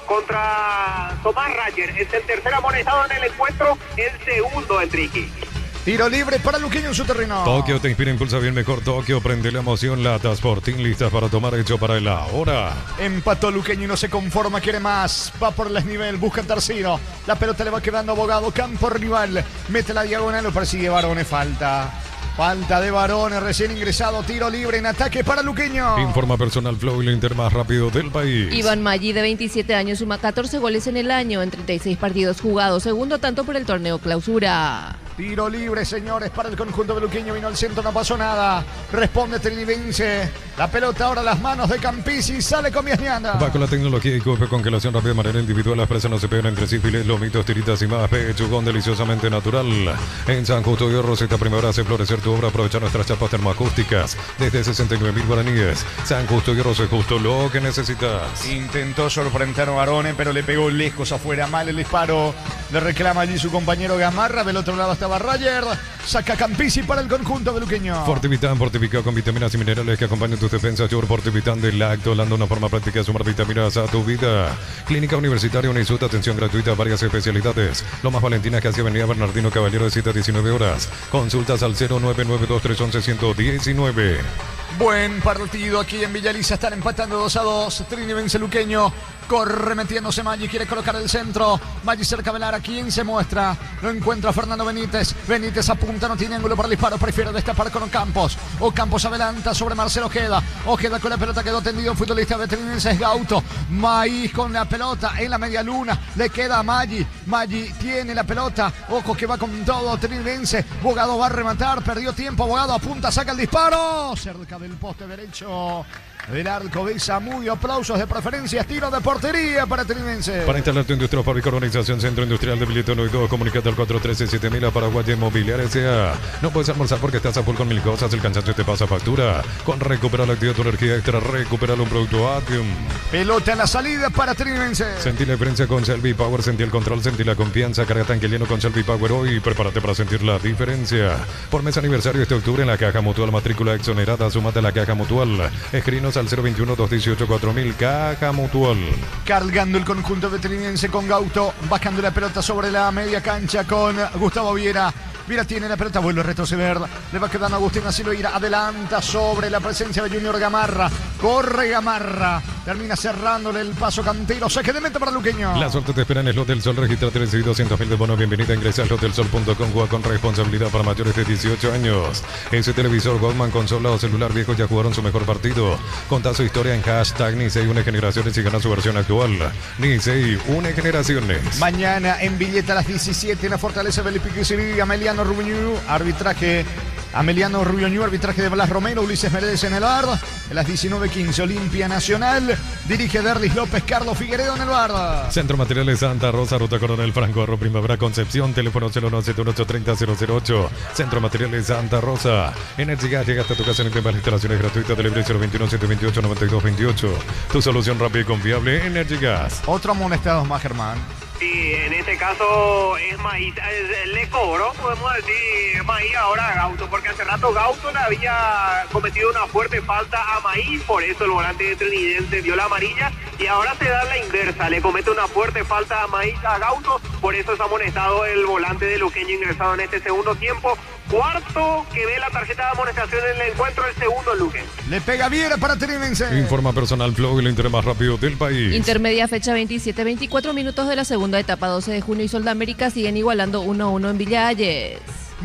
[SPEAKER 3] contra Tomás Rayer. Es el tercer amonestado en el encuentro, el segundo en Triqui.
[SPEAKER 9] Tiro libre para Luqueño en su terreno.
[SPEAKER 11] Tokio te inspira, impulsa bien mejor. Tokio, prende la emoción. Lata Sporting, listas para tomar, hecho para el ahora.
[SPEAKER 9] Empató Luqueño y no se conforma, quiere más. Va por el desnivel, busca el tercero. La pelota le va quedando Abogado, campo rival. Mete la diagonal, lo persigue Barone, falta. Falta de Barone, recién ingresado, tiro libre en ataque para Luqueño.
[SPEAKER 11] Informa personal Flow, el Inter más rápido del país.
[SPEAKER 12] Iván Maggi, de veintisiete años, suma catorce goles en el año en treinta y seis partidos jugados, segundo tanto por el torneo Clausura.
[SPEAKER 9] Tiro libre, señores, para el conjunto de Luqueño. Vino al centro, no pasó nada. Responde Trinidense. La pelota ahora a las manos de Campisi. Sale con Miasñana.
[SPEAKER 11] Va con la tecnología y cope, congelación rápida de manera individual. Las presas no se pegan entre sí. Filet, lomitos, tiritas y más. Pechugón deliciosamente natural. En San Justo de Orros, esta primavera hace florecer tu obra. Aprovecha nuestras chapas termoacústicas desde sesenta y nueve mil guaraníes. San Justo de Orros es justo lo que necesitas.
[SPEAKER 9] Intentó sorprender a Barone, pero le pegó lejos afuera. Mal el disparo. Le reclama allí su compañero Gamarra. Del otro lado estaba Rayer. Saca Campisi para el conjunto de Luqueño.
[SPEAKER 11] Fortivitan, fortificado con vitaminas y minerales que acompañan tus defensas. Your Fortivitan de Lacto, dando una forma práctica de sumar vitaminas a tu vida. Clínica Universitaria Unisut, atención gratuita a varias especialidades. Lomas Valentina, casi Avenida Bernardino Caballero, de siete a diecinueve horas. Consultas al cero nueve nueve dos tres once ciento diecinueve.
[SPEAKER 9] Buen partido aquí en Villaliza. Están empatando dos a dos. Trini vence Luqueño. Corre metiéndose Maggi, quiere colocar el centro. Maggi cerca de Lara, ¿quién se muestra? Lo encuentra Fernando Benítez. Benítez apunta, no tiene ángulo para el disparo. Prefiere destapar con Ocampos. Ocampos adelanta sobre Marcelo Ojeda. Ojeda con la pelota, quedó tendido. Futbolista de Trinense es Gauto. Maíz con la pelota en la media luna. Le queda a Maggi. Maggi tiene la pelota. Ojo que va con todo Trinense. Bogado va a rematar. Perdió tiempo. Bogado apunta, saca el disparo. Cerca del poste derecho del arco de Zamudio. Aplausos de preferencia. Tiro de portería para Trinense.
[SPEAKER 11] Para instalar tu industria o fábrica, organización Centro Industrial de Billetón y todo, comunicate al cuatro uno tres siete mil a Paraguay Inmobiliaria S A. No puedes almorzar porque estás a full con mil cosas. El cansancio te pasa factura. Con Recuperar la actividad, tu energía extra. Recuperar un producto Atium.
[SPEAKER 9] Pelota en la salida para Trinense.
[SPEAKER 11] Sentí la diferencia con Selvi Power. Sentí el control, sentí la confianza. Carga tanque lleno con Selvi Power hoy. Prepárate para sentir la diferencia. Por mes aniversario este octubre en la Caja Mutual, matrícula exonerada. Sumate a la Caja Mutual. Escrinos al cero veintiuno dos dieciocho cuatro mil. Caja Mutual.
[SPEAKER 9] Cargando el conjunto veteriniense con Gauto, bajando la pelota sobre la media cancha con Gustavo Viera. Viera tiene la pelota, vuelve a retroceder. Le va quedando Agustín Asiloira. Adelanta sobre la presencia de Junior Gamarra. Corre Gamarra. Termina cerrándole el paso Cantero. Saque de meta para Luqueño.
[SPEAKER 11] La suerte te espera en el Slot del Sol. Registra tres y doscientos mil de bono. Bienvenida. Ingresa a slot del sol punto com. Juega con responsabilidad para mayores de dieciocho años. Ese televisor, Goldman, consola o celular viejo ya jugaron su mejor partido. Contá su historia en hashtag Nicey Une Generaciones y gana su versión actual. Nicey Une Generaciones.
[SPEAKER 9] Mañana en Villeta a las diecisiete en la Fortaleza Felipe Quisiri. Ameliano Rubiñú, arbitraje. Ameliano Rubiñú, arbitraje de Blas Romero. Ulises Meredes en el bar. A las diecinueve quince Olimpia Nacional. Dirige Derlis López, Carlos Figueredo en el bar.
[SPEAKER 11] Centro Materiales Santa Rosa, Ruta Coronel Franco Arro, Primavera Concepción. Teléfono cero nueve siete uno ocho tres cero cero cero ocho. Centro Materiales Santa Rosa. Energy Gas, llega hasta tu casa en el instalaciones gratuitas. Delivery cero veintiuno siete veintiocho noventa y dos veintiocho. Tu solución rápida y confiable, Energy Gas.
[SPEAKER 9] Otro amonestado más, Germán.
[SPEAKER 3] Sí, en este caso es Maíz, le cobró, podemos decir, Maíz ahora a Gauto, porque hace rato Gauto le había cometido una fuerte falta a Maíz, por eso el volante de Trinidense dio la amarilla, y ahora se da la inversa, le comete una fuerte falta a Maíz a Gauto, por eso es amonestado el volante de Luqueño ingresado en este segundo tiempo. Cuarto que ve la tarjeta de amonestación en el encuentro, el segundo Luque.
[SPEAKER 9] Le pega Viera para Trinense.
[SPEAKER 11] Informa personal Flow, el Inter más rápido del país.
[SPEAKER 12] Intermedia fecha veintisiete, veinticuatro minutos de la segunda etapa, doce de junio y Sol de América siguen igualando uno a uno en Villa Ayes.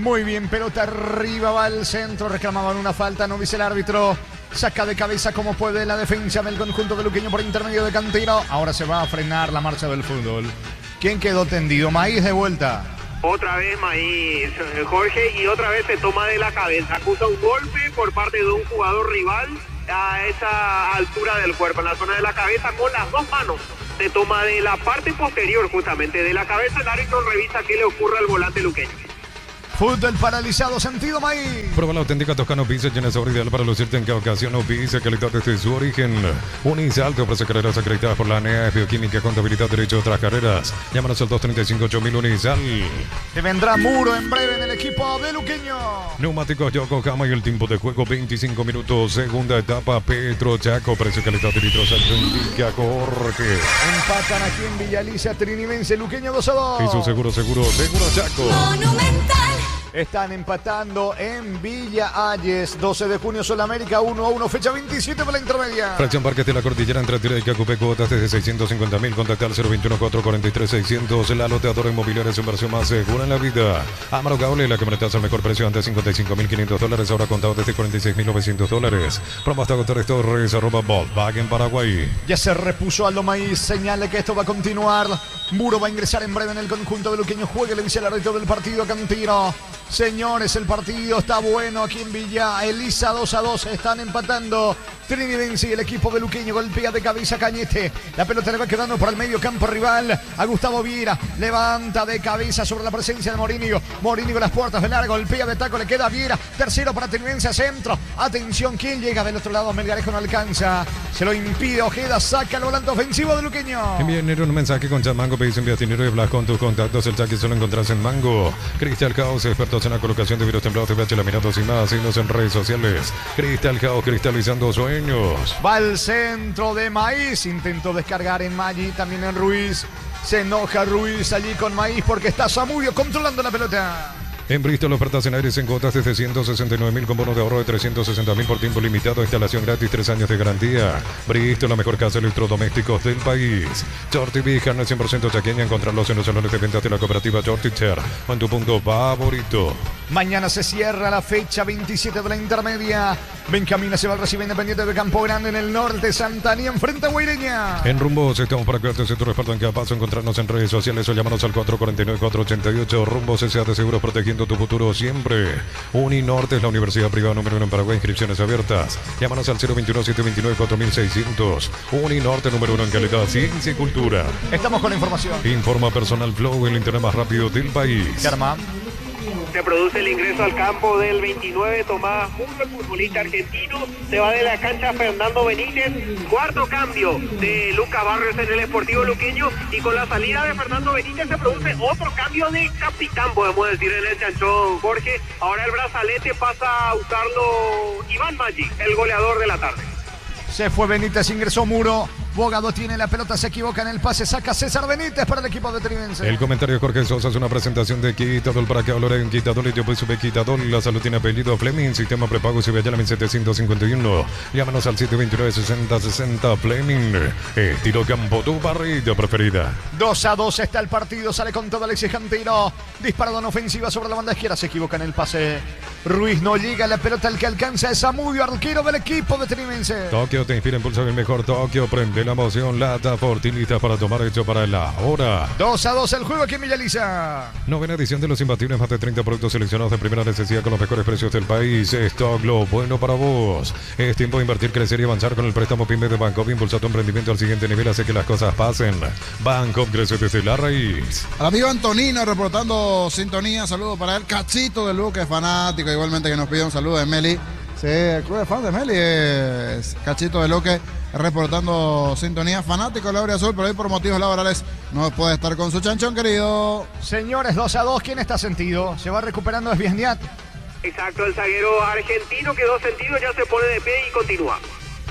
[SPEAKER 9] Muy bien, pelota arriba, va al centro, reclamaban una falta, no dice el árbitro. Saca de cabeza como puede la defensa del conjunto de Luqueño por intermedio de Cantino. Ahora se va a frenar la marcha del fútbol. ¿Quién quedó tendido? Maíz de vuelta.
[SPEAKER 3] Otra vez Maíz, Jorge, y otra vez se toma de la cabeza. Acusa un golpe por parte de un jugador rival a esa altura del cuerpo, en la zona de la cabeza, con las dos manos. Se toma de la parte posterior, justamente, de la cabeza. El árbitro revisa qué le ocurre al volante luqueño.
[SPEAKER 9] Fútbol paralizado, sentido Maíz.
[SPEAKER 11] Prueba la auténtica Toscano Pizza, llena de sabor ideal para lucirte en cada ocasión. Pizza, calidad desde su origen. Unisal te ofrece carreras acreditadas por la A N E A, Bioquímica, Contabilidad, Derecho de otras carreras. Llámanos al dos treinta y cinco, ocho mil Unisal.
[SPEAKER 9] Te vendrá Muro en breve en el equipo de Luqueño.
[SPEAKER 11] Neumáticos Yokohama y el tiempo de juego veinticinco minutos. Segunda etapa, Petro Chaco. Precio, calidad de litros. Indica Jorge.
[SPEAKER 9] Empatan aquí en Villa Alicia, Trinidense, Luqueño dos a dos.
[SPEAKER 11] Y su seguro, seguro, seguro Chaco.
[SPEAKER 10] Monumental.
[SPEAKER 9] Están empatando en Villa Ayes. doce de junio, Solamérica uno a uno, fecha veintisiete para la intermedia.
[SPEAKER 11] Fracción Parques de la Cordillera entre Tira y Cacupé, cuotas desde seiscientos cincuenta mil. Contacta al cero veintiuno, cuatrocientos cuarenta y tres, seiscientos. La loteadora inmobiliaria es su inversión más segura en la vida. Amaro Cable, la camioneta al mejor precio, antes cincuenta y cinco mil quinientos dólares, ahora contado desde cuarenta y seis mil novecientos dólares. Promo hasta Torres Torres, arroba Volkswagen Paraguay.
[SPEAKER 9] Ya se repuso Aldo Maíz, señale que esto va a continuar. Muro va a ingresar en breve en el conjunto de Luqueño. Juegue, le dice el árbitro del partido, Cantino. Señores, el partido está bueno aquí en Villa Elisa, dos a dos, están empatando Trinidense y el equipo de Luqueño. Golpea de cabeza Cañete, la pelota le va quedando por el medio campo rival a Gustavo Viera, levanta de cabeza sobre la presencia de Morínigo. Morínigo las puertas de largo, golpea de taco, le queda Viera, tercero para Trinidense a centro. Atención, ¿quién llega del otro lado? Melgarejo no alcanza, se lo impide Ojeda, saca el volante ofensivo de Luqueño.
[SPEAKER 11] Envíen un mensaje con Chamango, pedís envía dinero y hablas con tus contactos. El chat solo encontrás en Mango. Cristal Caos, expertos en la colocación de virus templados, T V H, laminados y más. Signos en redes sociales. Cristal Caos, cristalizando sueños.
[SPEAKER 9] Va al centro de Maíz, intentó descargar en Maggi, también en Ruiz. Se enoja Ruiz allí con Maíz porque está Zamudio controlando la pelota.
[SPEAKER 11] En Bristol, ofertas en aires en cuotas desde ciento sesenta y nueve mil con bono de ahorro de trescientos sesenta mil por tiempo limitado. Instalación gratis, tres años de garantía. Bristol, la mejor casa de electrodomésticos del país. Shorty Big, carne cien por ciento chaqueña. Encontrarlos en los salones de ventas de la cooperativa Shorty Cher. Con tu punto favorito.
[SPEAKER 9] Mañana se cierra la fecha veintisiete de la intermedia. Benjamina se va al recibe Independiente de Campo Grande en el norte. Santanía enfrenta a Guaireña.
[SPEAKER 11] En Rumbos estamos para cuidarte de tu respaldo en cada paso. Encontrarnos en redes sociales o llamarnos al cuatro cuatro nueve, cuatro ocho ocho. Rumbos S A de Seguros, protegiendo tu futuro siempre. Uninorte es la universidad privada número uno en Paraguay. Inscripciones abiertas. Llámanos al cero veintiuno, setecientos veintinueve, cuatro mil seiscientos. Uninorte número uno en calidad, ciencia y cultura.
[SPEAKER 9] Estamos con la información.
[SPEAKER 11] Informa Personal Flow, el internet más rápido del país.
[SPEAKER 9] Germán.
[SPEAKER 3] Se produce el ingreso al campo del veintinueve, Tomás Mundo, el futbolista argentino. Se va de la cancha Fernando Benítez. Cuarto cambio de Lucas Barrios en el Sportivo Luqueño. Y con la salida de Fernando Benítez se produce otro cambio de capitán, podemos decir, en el chanchón, Jorge. Ahora el brazalete pasa a usarlo Iván Maggi, el goleador de la tarde.
[SPEAKER 9] Se fue Benítez, ingresó Muro. Bogado tiene la pelota, se equivoca en el pase, saca César Benítez para el equipo de Trinidense.
[SPEAKER 11] El comentario de Jorge Sosa es una presentación de Quitadol para que valoren Quitadol y yo pues sube Quitadol. La salud tiene apellido Fleming, sistema prepago si ve allá la mil setecientos cincuenta y uno. Llámanos al siete veintinueve, sesenta sesenta Fleming. Estilo campo, tu barrilla preferida.
[SPEAKER 9] dos a dos está el partido, sale con todo Alexis Cantino. Disparado en ofensiva sobre la banda izquierda, se equivoca en el pase. Ruiz no llega, la pelota el que alcanza es Zamudio, arquero del equipo de Trinidense.
[SPEAKER 11] Tokio te inspira, impulsa el mejor. Tokio prende la emoción, lata fortilista para tomar hecho para la hora.
[SPEAKER 9] dos a dos el juego aquí en Villa Elisa.
[SPEAKER 11] Novena edición de los imbatibles, más de treinta productos seleccionados de primera necesidad con los mejores precios del país. Stock lo bueno para vos. Es tiempo de invertir, crecer y avanzar con el préstamo PYME de Banco. Impulsa tu emprendimiento al siguiente nivel, hace que las cosas pasen. Banco crece desde la raíz.
[SPEAKER 5] Al amigo Antonino reportando sintonía, saludo para él. Cachito de Luque, fanático, igualmente que nos pide un saludo de Meli. Sí, el club de fan de Meli es Cachito de Luque reportando sintonía, fanático de la Aurea Azul, pero hoy por motivos laborales no puede estar con su chanchón querido.
[SPEAKER 9] Señores, dos a dos, ¿quién está sentido? Se va recuperando Esbiesniat.
[SPEAKER 3] Exacto, el zaguero argentino quedó sentido, ya se pone de pie y continúa.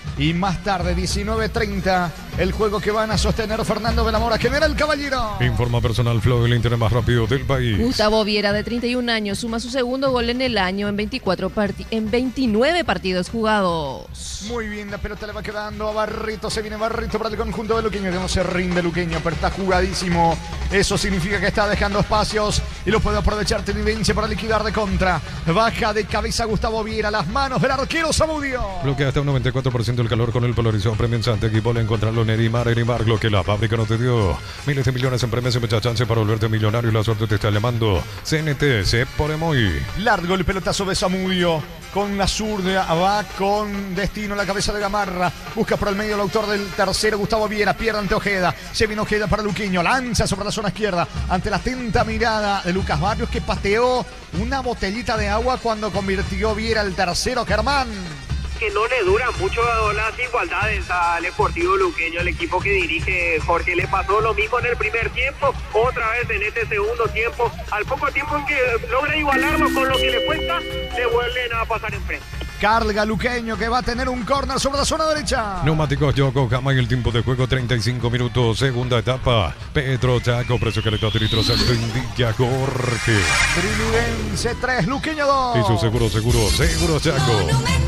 [SPEAKER 9] Y más tarde, diecinueve treinta, el juego que van a sostener Fernando de la Mora, General Caballero.
[SPEAKER 11] Informa personal Flow, el internet más rápido del país.
[SPEAKER 12] Gustavo Viera, de treinta y un años, suma su segundo gol en el año en, veinticuatro parti- en veintinueve partidos jugados.
[SPEAKER 9] Muy bien, la pelota le va quedando a Barrito. Se viene Barrito para el conjunto de Luqueño, que no se rinde Luqueño, pero está jugadísimo. Eso significa que está dejando espacios y lo puede aprovechar Trinidense para liquidar de contra. Baja de cabeza Gustavo Viera, las manos del arquero Zamudio.
[SPEAKER 11] Bloquea hasta un noventa y cuatro por ciento el calor con el polarizado premienzante. Equipo le encontrarlo en Erimar, Erimar, lo que la fábrica no te dio. Miles de millones en premios y mucha chance para volverte millonario. Y la suerte te está llamando. C N T, se pone muy.
[SPEAKER 9] Largo el pelotazo de Zamudio. Con la zurda, va con destino a la cabeza de Gamarra. Busca por el medio el autor del tercero, Gustavo Viera. Pierde ante Ojeda. Se viene Ojeda para Luqueño. Lanza sobre la zona izquierda. Ante la atenta mirada de Lucas Barrios, que pateó una botellita de agua cuando convirtió Viera el tercero, Germán.
[SPEAKER 3] Que no le duran mucho las igualdades al Sportivo Luqueño, el equipo que dirige Jorge. Le pasó lo mismo en el primer tiempo, otra vez en este segundo tiempo. Al poco tiempo en que logra igualarlo con lo que le cuesta, le vuelven a pasar enfrente.
[SPEAKER 9] Carga Luqueño, que va a tener un córner sobre la zona derecha.
[SPEAKER 11] Neumáticos Yokohama y el tiempo de juego treinta y cinco minutos, segunda etapa. Petro Chaco, precio calidad de litro salto indica Jorge.
[SPEAKER 9] Trinidense tres, Luqueño dos.
[SPEAKER 11] Y su seguro, seguro, seguro Chaco.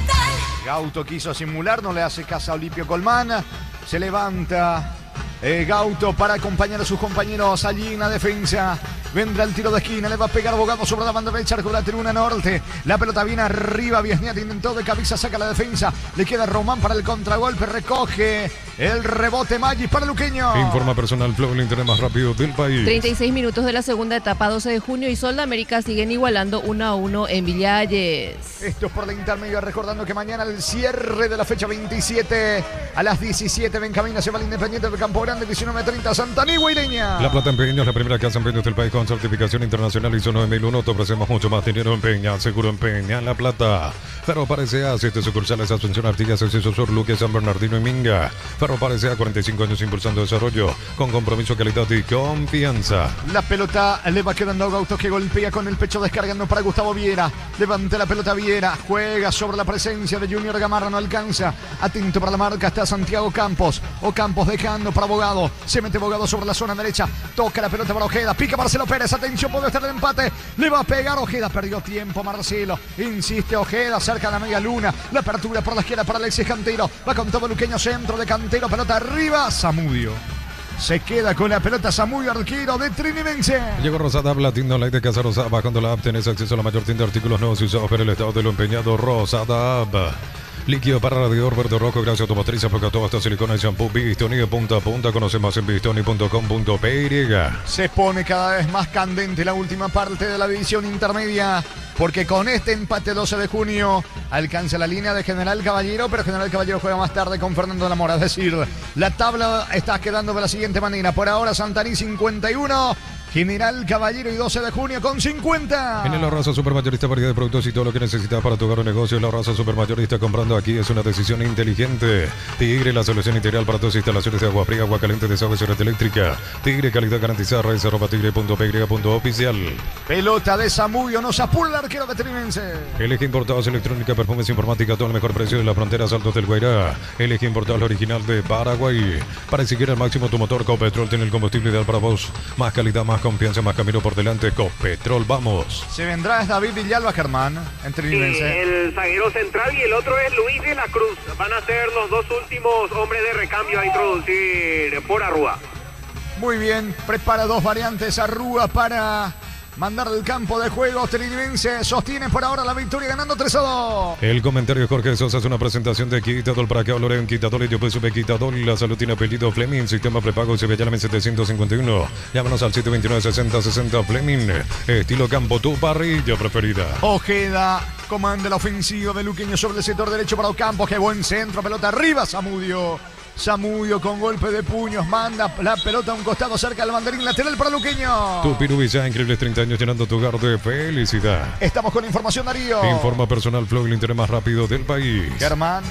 [SPEAKER 9] Gauto quiso simular, no le hace caso a Olipio Colmán. Se levanta eh, Gauto para acompañar a sus compañeros allí en la defensa. Vendrá el tiro de esquina, le va a pegar Bogado sobre la banda derecha con la tribuna norte. La pelota viene arriba, Viesniat intentó de cabeza, saca la defensa. Le queda Román para el contragolpe, recoge el rebote Maggi para Luqueño.
[SPEAKER 11] Informa personal Flow, el internet más rápido del país.
[SPEAKER 12] treinta y seis minutos de la segunda etapa, doce de junio y Sol de América siguen igualando uno a uno en Villalles.
[SPEAKER 9] Esto es por la intermedia, recordando que mañana el cierre de la fecha veintisiete a las diecisiete. Benjamín se va al Independiente del Campo Grande, diecinueve treinta, Santanigua y Leña.
[SPEAKER 11] La Plata en Peña, la primera casa en Peña del país con certificación internacional I S O nueve mil uno. Te ofrecemos mucho más dinero en Peña, seguro en Peña, La Plata. Ferro Parecea, siete sucursales, Asunción, Artigas, Exceso Sur, Luque, San Bernardino y Minga. Ferro Parecea, cuarenta y cinco años impulsando desarrollo, con compromiso, calidad y confianza.
[SPEAKER 9] La pelota le va quedando a Gauto, que golpea con el pecho, descargando para Gustavo Viera. Levanta la pelota Viera, juega sobre la presencia de Junior Gamarra, no alcanza. Atento para la marca, está Santiago Campos. O Campos dejando para Bogado. Se mete Bogado sobre la zona derecha. Toca la pelota para Ojeda. Pica Marcelo Pérez. Atención, puede estar el empate. Le va a pegar Ojeda. Perdió tiempo Marcelo. Insiste Ojeda cerca de la media luna. La apertura por la izquierda para Alexis Cantero. Va con todo Luqueño, centro de Cantero. Pelota arriba. Zamudio. Se queda con la pelota Zamudio, arquero de Trinidense.
[SPEAKER 11] Llegó Rosada, la tienda online de Casa Rosada. Bajando la app tenés acceso a la mayor tienda de artículos nuevos y usados para el estado de lo empeñado. Rosada App. Líquido para radiador verde rojo, gracias automotriz, aplica todo hasta silicona y shampoo Bistoni de punta a punta. Conoce más en bistoni punto com punto p y.
[SPEAKER 9] Se pone cada vez más candente la última parte de la división intermedia, porque con este empate doce de junio alcanza la línea de General Caballero, pero General Caballero juega más tarde con Fernando de la Mora. Es decir, la tabla está quedando de la siguiente manera. Por ahora Santaní cincuenta y uno, General Caballero y doce de junio con cincuenta.
[SPEAKER 11] En el Arrasa Supermayorista, variedad de productos y todo lo que necesitas para tu hogar o negocio. El Arrasa Supermayorista, comprando aquí es una decisión inteligente. Tigre, la solución integral para tus instalaciones de agua fría, agua caliente, desagüe y red eléctrica. Tigre, calidad garantizada. Redes arroba tigre punto p y punto oficial.
[SPEAKER 9] Pelota de Zamudio, nos apura el arquero de Trinidense.
[SPEAKER 11] L G Importados, electrónica, perfumes, informática, todo el mejor precio de la frontera Altos del Guairá. L G Importados, original de Paraguay. Para exigir al máximo tu motor, Copetrol tiene el combustible ideal para vos. Más calidad, más confianza, más camino por delante. Copetrol, vamos.
[SPEAKER 9] Se vendrá es David Villalba, Germán, en Trinidense.
[SPEAKER 3] Sí, el zaguero central y el otro es Luis de la Cruz. Van a ser los dos últimos hombres de recambio a introducir por Arrúa.
[SPEAKER 9] Muy bien, prepara dos variantes Arrúa para mandar al campo de juego. Trinidense sostiene por ahora la victoria, ganando tres a dos.
[SPEAKER 11] El comentario de Jorge Sosa es una presentación de Quitadol. Para que hablar en Quitadol y yo pues sube Quitadol. La salud tiene apellido Fleming. Sistema prepago se ve ya la setecientos cincuenta y uno. Llámanos al siete dos nueve, sesenta sesenta Fleming. Estilo campo, tu parrilla preferida.
[SPEAKER 9] Ojeda comanda la ofensiva de Luqueño sobre el sector derecho para Ocampos. Qué buen centro, pelota arriba, Zamudio. Zamudio con golpe de puños, manda la pelota a un costado cerca del banderín lateral para Luqueño.
[SPEAKER 11] Tu Pirubilla, increíbles treinta años llenando tu hogar de felicidad.
[SPEAKER 9] Estamos con información, Darío.
[SPEAKER 11] Informa personal Flow, el internet más rápido del país.
[SPEAKER 9] Germán.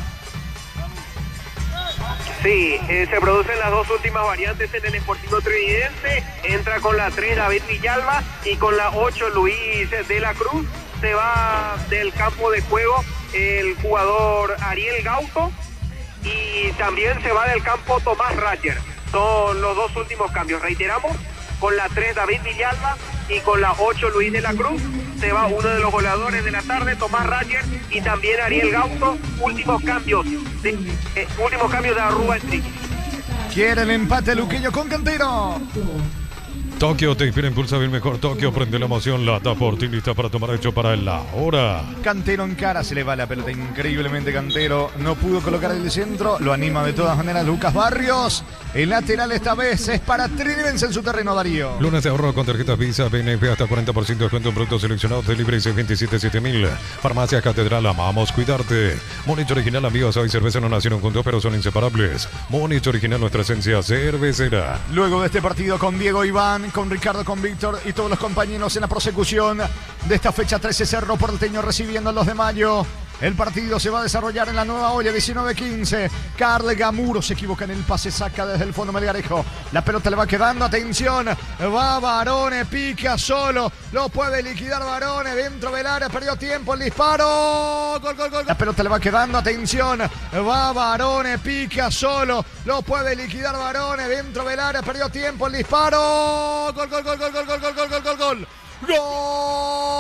[SPEAKER 3] Sí, eh, se producen las dos últimas variantes en el Sportivo Trinidense. Entra con la tres David Villalba y con la ocho Luis de la Cruz. Se va del campo de juego el jugador Ariel Gauto. y también se va del campo Tomás Rayer. Son los dos últimos cambios. Reiteramos, con la tres David Villalba y con la ocho Luis de la Cruz. Se va uno de los goleadores de la tarde, Tomás Rayer, y también Ariel Gauto. Últimos cambios de, eh, últimos cambios de Arrua Enrique.
[SPEAKER 9] Quiere el empate Luquillo con Cantero.
[SPEAKER 11] Tokio te inspira, impulsa bien mejor. Tokio prende la emoción, lata por ti, lista para tomar hecho para la hora.
[SPEAKER 9] Cantero en cara, se le va la pelota increíblemente. Cantero no pudo colocar el centro, lo anima de todas maneras Lucas Barrios. El lateral esta vez es para Trinidense en su terreno, Darío.
[SPEAKER 11] Lunes de ahorro con tarjetas Visa, B N P hasta cuarenta por ciento de descuento en productos seleccionados de Libre seis veintisiete siete mil. Farmacia Catedral, amamos cuidarte. Múnich Original, amigos, hoy cerveza no nacieron juntos, pero son inseparables. Múnich Original, nuestra esencia cervecera.
[SPEAKER 9] Luego de este partido con Diego Iván, con Ricardo, con Víctor y todos los compañeros en la prosecución de esta fecha trece, Cerro Porteño recibiendo el dos de mayo. El partido se va a desarrollar en la Nueva Olla, diecinueve quince. Carl Gamuro se equivoca en el pase, saca desde el fondo Melgarejo. La pelota le va quedando, atención. Va Barone, pica solo. Lo puede liquidar Barone dentro del área, perdió tiempo el disparo. Gol, gol, gol. La pelota le va quedando, atención. Va Barone, pica solo. Lo puede liquidar Barone dentro del área, perdió tiempo el disparo. Gol, gol, gol, gol, gol, gol, gol, gol, gol, gol. ¡Gol!